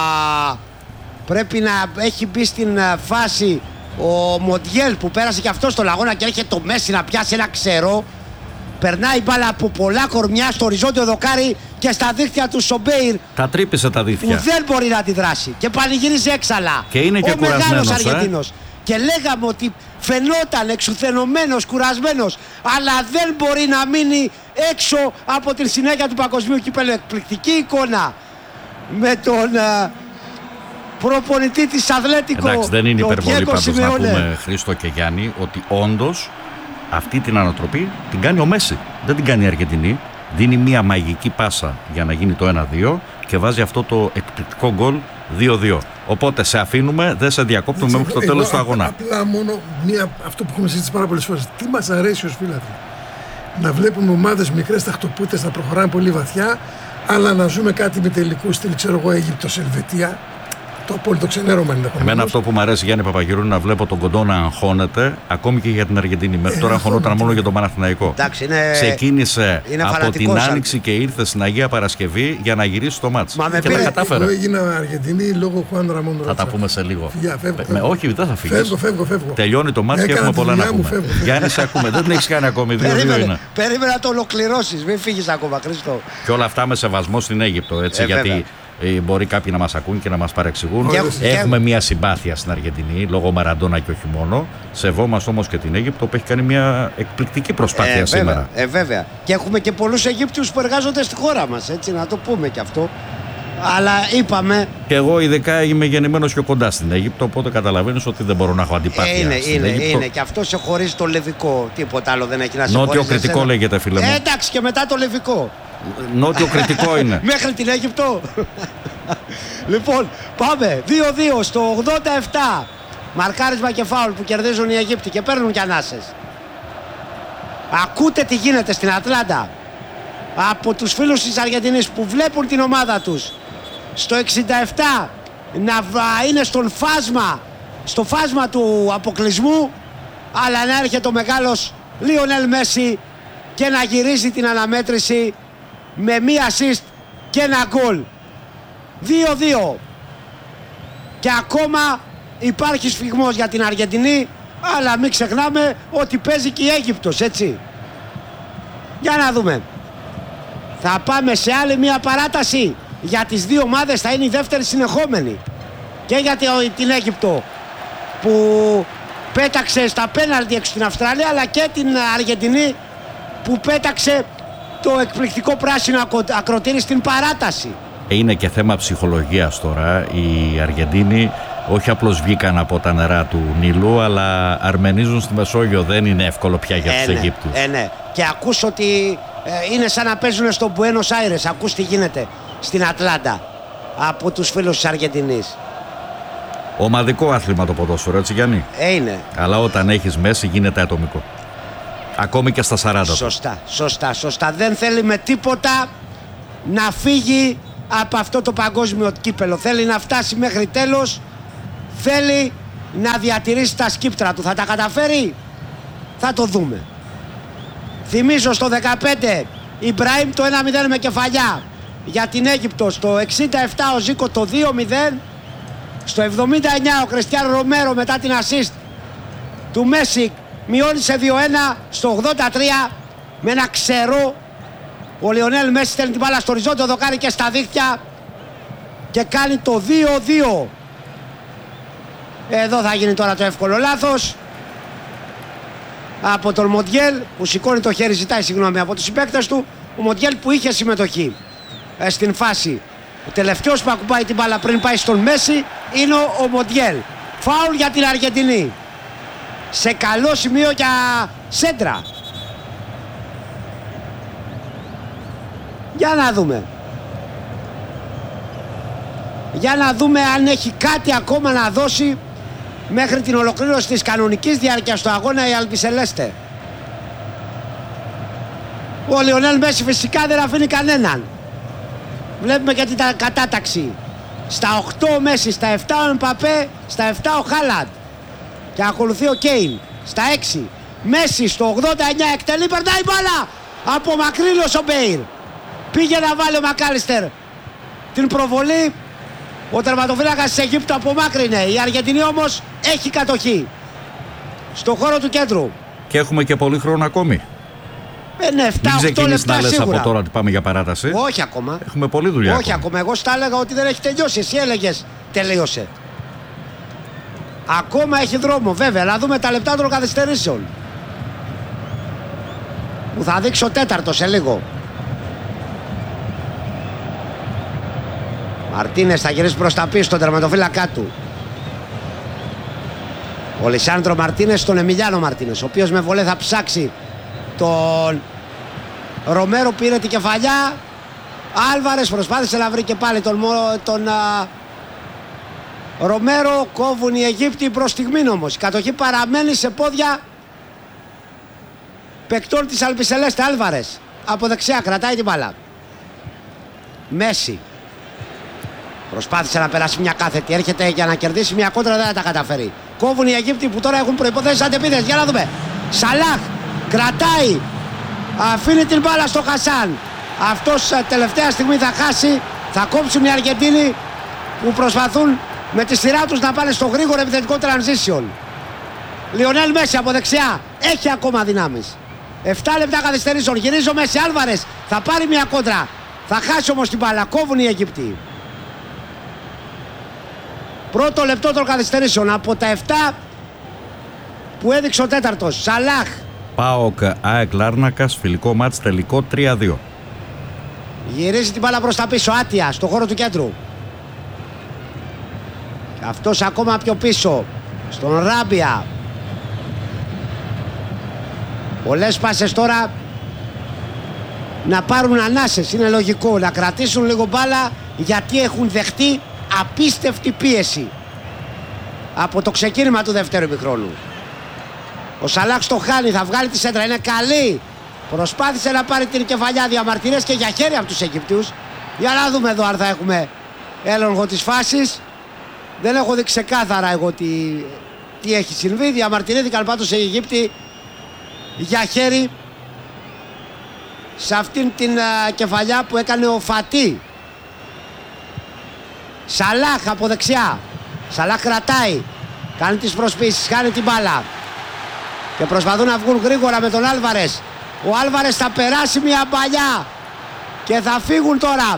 πρέπει να έχει μπει στην φάση ο Μοντιέλ που πέρασε και αυτό στον αγώνα και έρχεται το Μέση να πιάσει ένα ξερό. Περνάει μπάλα από πολλά κορμιά στο οριζόντιο δοκάρι και στα δίχτυα του Σομπέιρ. Τα τρύπησε τα δίχτυα. Που δεν μπορεί να αντιδράσει και πανηγύριζε έξαλα. Και είναι και ο μεγάλος Αργεντίνος. Ε? Και λέγαμε ότι φαινόταν εξουθενωμένος, κουρασμένος, αλλά δεν μπορεί να μείνει έξω από την συνέχεια του παγκοσμίου κυπέλλου. Εκπληκτική εικόνα με τον uh, προπονητή της Αθλέτικο. Εντάξει, δεν είναι υπερβολή πάντως να πούμε, Χρήστο και Γιάννη, ότι όντως αυτή την ανατροπή την κάνει ο Μέση. Δεν την κάνει η Αργεντινή. Δίνει μια μαγική πάσα για να γίνει το ένα δύο και βάζει αυτό το εκπληκτικό γκολ δύο δύο. Οπότε σε αφήνουμε, δεν σε διακόπτουμε μέχρι το τέλος του αγώνα. Απλά μόνο μία, αυτό που έχουμε συζητήσει πάρα πολλές φορές. Τι μας αρέσει ως φίλαθλοι? Να βλέπουμε ομάδες μικρές ταχτοπούτες να προχωράνε πολύ βαθιά, αλλά να ζούμε κάτι με τελικού στυλ, ξέρω εγώ, Αίγυπτος, Ελβετία. Το απόλυτο ξενέρωμα ενδεχομένως. Εμένα αυτό που μου αρέσει, Γιάννη Παπαγεωργιού, είναι να βλέπω τον Κοντό να αγχώνεται ακόμη και για την Αργεντινή. Μέχρι ε, τώρα αγχωνόταν μόνο για τον Παναθηναϊκό. Εντάξει, είναι... Ξεκίνησε είναι από την σαν... Άνοιξη και ήρθε στην Αγία Παρασκευή για να γυρίσει το μάτς. Μα και πήρε... τα κατάφερε. Εγώ έγινα Αργεντινή λόγω Χουάν Ραμόν Ρότσο. Θα τα πούμε σε λίγο. Φυγιά, φεύγω, με, φεύγω. Όχι, δεν θα φύγεις. Φεύγω, φεύγω, φεύγω. Τελειώνει το μάτς και έχουμε πολλά να πούμε. Γιάννη, σε ακούμε. Δεν την έχεις κάνει ακόμη. Δύο δύο είναι. Περίμενα να το ολοκληρώσεις. Μην φύγεις ακόμα, Χρήστο. Και όλα αυτά με σεβασμό στην Αίγυπτο. Γιατί μπορεί κάποιοι να μας ακούν και να μας παρεξηγούν. Και έχουμε μια συμπάθεια στην Αργεντινή λόγω Μαραντόνα και όχι μόνο. Σεβόμαστε όμως και την Αίγυπτο που έχει κάνει μια εκπληκτική προσπάθεια ε, σήμερα. Βέβαια, ε, βέβαια. Και έχουμε και πολλούς Αιγύπτιους που εργάζονται στη χώρα μας. Έτσι, να το πούμε και αυτό. Αλλά είπαμε. Και εγώ ειδικά είμαι γεννημένος πιο κοντά στην Αίγυπτο. Οπότε καταλαβαίνεις ότι δεν μπορώ να έχω αντιπάθεια. Ε, είναι, στην είναι, Αίγυπτο. είναι. Και αυτό σε χωρίζει το Λεβικό. Τίποτα άλλο δεν έχει να σε χωρίζει. Νότιο κριτικό εσένα. Λέγεται, φίλε μου. Ε, εντάξει, και μετά το Λεβικό. Νότιο κριτικό είναι. Μέχρι την Αίγυπτο. Λοιπόν, πάμε. δύο δύο στο ογδόντα επτά. Μαρκάρισμα και φάουλ που κερδίζουν οι Αιγύπτιοι και παίρνουν κι ανάσες. Ακούτε τι γίνεται στην Ατλάντα από τους φίλους της Αργεντινής που βλέπουν την ομάδα τους στο εξήντα επτά να είναι στον φάσμα, στο φάσμα του αποκλεισμού, αλλά να έρχεται ο μεγάλος Λιονέλ Μέση και να γυρίζει την αναμέτρηση με μία assist και ένα γκολ. δύο δύο. Και ακόμα υπάρχει σφιγμός για την Αργεντινή, αλλά μην ξεχνάμε ότι παίζει και η Αίγυπτος, έτσι. Για να δούμε. Θα πάμε σε άλλη μία παράταση. Για τις δύο ομάδες θα είναι η δεύτερη συνεχόμενη. Και για την Αίγυπτο που πέταξε στα πέναλτι έξω στην Αυστραλία, αλλά και την Αργεντινή που πέταξε το εκπληκτικό πράσινο ακροτήρι στην παράταση. Είναι και θέμα ψυχολογίας τώρα. Οι Αργεντίνοι όχι απλώς βγήκαν από τα νερά του Νείλου, αλλά αρμενίζουν στη Μεσόγειο. Δεν είναι εύκολο πια για τους ε, ναι, Αιγύπτους. Ε, ναι. Και ακούς ότι ε, είναι σαν να παίζουν στο Μπουένος Άιρες. Ακούς τι γίνεται στην Ατλάντα από τους φίλους της Αργεντινής. Ομαδικό άθλημα το ποδόσφαιρο, έτσι Γιάννη. Ε, είναι. Αλλά όταν έχεις μέση γίνεται ατομικό. Ακόμη και στα σαράντα. Σωστά, σωστά, σωστά. Δεν θέλει με τίποτα να φύγει από αυτό το παγκόσμιο κύπελο. Θέλει να φτάσει μέχρι τέλος. Θέλει να διατηρήσει τα σκύπτρα του. Θα τα καταφέρει? Θα το δούμε. Θυμίζω στο δεκαπέντε Ιμπραήμ το ένα μηδέν με κεφαλιά για την Αίγυπτο. Στο εξήντα επτά ο Ζήκο το δύο μηδέν. Στο εβδομήντα εννιά ο Κριστιάνο Ρομέρο μετά την assist του Μέση μειώνει σε δύο ένα. Στο ογδόντα τρία με ένα ξερό ο Λιονέλ Μέση στέλνει την μπάλα στο οριζόντιο δοκάρι και στα δίχτυα και κάνει το δύο δύο. Εδώ θα γίνει τώρα το εύκολο λάθος από τον Μοντιέλ που σηκώνει το χέρι, ζητάει συγγνώμη από τους συμπαίκτες του. Ο Μοντιέλ που είχε συμμετοχή ε, στην φάση. Ο τελευταίος που ακουμπάει την μπάλα πριν πάει στον Μέση είναι ο Μοντιέλ. Φάουλ για την Αργεντινή. Σε καλό σημείο για σέντρα. Για να δούμε. Για να δούμε αν έχει κάτι ακόμα να δώσει μέχρι την ολοκλήρωση της κανονικής διάρκειας του αγώνα η Αλμπισελέστε. Ο Λιονέλ Μέση φυσικά δεν αφήνει κανέναν. Βλέπουμε και την κατάταξη. Στα οκτώ ο Μέση, στα επτά ο Εμπαπέ, στα επτά ο Χάλαντ. Και ακολουθεί ο Κέιν. Στα έξι. Μέση στο ογδόντα εννιά εκτελεί, περνάει μπάλα. Απομακρύνει ο Μπέιρ. Πήγε να βάλει ο Μακάλιστερ την προβολή. Ο τερματοφύλακας της Αιγύπτου απομάκρυνε. Η Αργεντινή όμως έχει κατοχή στο χώρο του κέντρου. Και έχουμε και πολύ χρόνο ακόμη. Είναι εφτά οκτώ λεπτά λες σίγουρα. Από τώρα ότι πάμε για παράταση. Όχι ακόμα. Έχουμε πολλή δουλειά. Όχι ακόμα. Εγώ στα έλεγα ότι δεν έχει τελειώσει. Εσύ έλεγες τελείωσε. Ακόμα έχει δρόμο βέβαια. Να δούμε τα λεπτά των καθυστερήσεων που θα δείξει ο τέταρτος σε λίγο. Μαρτίνες θα γυρίσει προς τα πίσω στον τερματοφύλακά του. Ο Λισάνδρο Μαρτίνες στον Εμιλιάνο Μαρτίνες, ο οποίος με βολέ θα ψάξει τον Ρομέρο. Πήρε την κεφαλιά. Άλβαρες προσπάθησε να βρει και πάλι τον, τον α, Ρομέρο. Κόβουν οι Αιγύπτιοι προς στιγμήν όμως. Η κατοχή παραμένει σε πόδια παικτών της Αλμπισελέστε. Άλβαρες από δεξιά κρατάει την μπάλα. Μέση προσπάθησε να περάσει μια κάθετη. Έρχεται για να κερδίσει μια κόντρα, δεν θα τα καταφέρει. Κόβουν οι Αιγύπτιοι που τώρα έχουν προϋποθέσεις αντεπίθεσης. Για να δούμε. Σαλάχ κρατάει. Αφήνει την μπάλα στο Χασάν. Αυτός τελευταία στιγμή θα χάσει. Θα κόψουν οι Αργεντίνοι που προσπαθούν με τη σειρά τους να πάνε στο γρήγορο επιθετικό transition. Λιονέλ Μέση από δεξιά. Έχει ακόμα δυνάμεις. επτά λεπτά καθυστερήσεων. Γυρίζει ο Μέση. Άλβαρες θα πάρει μια κόντρα. Θα χάσει όμως την μπάλα. Κόβουν οι Αιγύπτιοι. Πρώτο λεπτό των καθυστερήσεων από τα επτά που έδειξε ο τέταρτος. Σαλάχ. ΠΑΟΚ ΑΕΚ Λάρνακας, φιλικό μάτς, τελικό τρία δύο. Γυρίζει την μπάλα προς τα πίσω. Άτια στο χώρο του κέντρου. Και αυτός ακόμα πιο πίσω στον Ράμπια. Πολλές πάσες τώρα να πάρουν ανάσες. Είναι λογικό να κρατήσουν λίγο μπάλα γιατί έχουν δεχτεί απίστευτη πίεση από το ξεκίνημα του δεύτερου ημιχρόνου. Ο Σαλάχ το χάνει, θα βγάλει τη σέντρα, είναι καλή. Προσπάθησε να πάρει την κεφαλιά, διαμαρτυρίες και για χέρι από τους Αιγυπτίους. Για να δούμε εδώ αν θα έχουμε έλεγχο της φάσης. Δεν έχω δει ξεκάθαρα εγώ τι, τι έχει συμβεί. Διαμαρτυρήθηκαν πάντως οι Αιγύπτιοι για χέρι σε αυτήν την uh, κεφαλιά που έκανε ο Φατί. Σαλάχ από δεξιά. Σαλάχ κρατάει. Κάνει τις προσπίσεις, κάνει την μπάλα. Και προσπαθούν να βγουν γρήγορα με τον Άλβαρες. Ο Άλβαρες θα περάσει μια παλιά. Και θα φύγουν τώρα.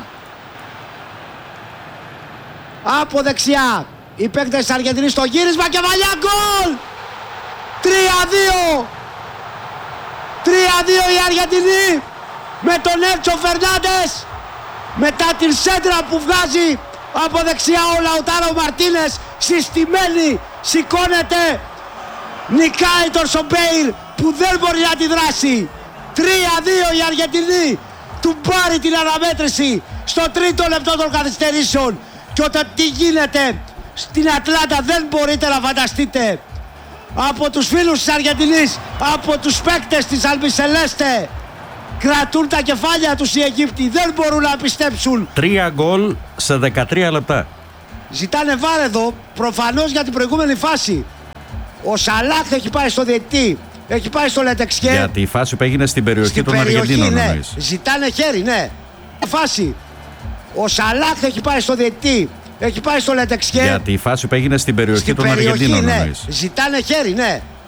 Από δεξιά. Οι παίκτες της Αργεντινής στο γύρισμα και βαλιά γκολ. τρία δύο. τρία δύο η Αργεντινή. Με τον Έντσο Φερνάντες. Μετά την σέντρα που βγάζει από δεξιά ο Λαουτάρο Μαρτίνες, συστημένη, σηκώνεται, νικάει τον Σομπέιρ που δεν μπορεί να αντιδράσει. τρία δύο η Αργεντινή του πάρει την αναμέτρηση στο τρίτο λεπτό των καθυστερήσεων. Και όταν τι γίνεται στην Ατλάντα δεν μπορείτε να φανταστείτε. Από τους φίλους της Αργεντινής, από τους παίκτες της Αλμπισελέστε, κρατούν τα κεφάλια τους οι Αιγύπτιοι, δεν μπορούν να πιστέψουν. Τρία γκολ σε δεκατρία λεπτά. Ζητάνε βάρ εδώ, προφανώς για την προηγούμενη φάση. Ο Σαλάχ έχει πάει στο διαιτητή, έχει πάει στο Λετεξιέ. Γιατί η φάση που έγινε στην περιοχή στην των περιοχή, Αργεντίνων, ναι. εννοείς. Ζητάνε χέρι, ναι. Φάση. Ο Σαλάχ έχει πάει στο διαιτητή, Έχει πάει στο Λετεξιέ. Γιατί η φάση που έγινε στην περιοχή στην των περιοχή, Αργεντίνων, ναι. εννοείς. Ζητάνε χέρι, ναι.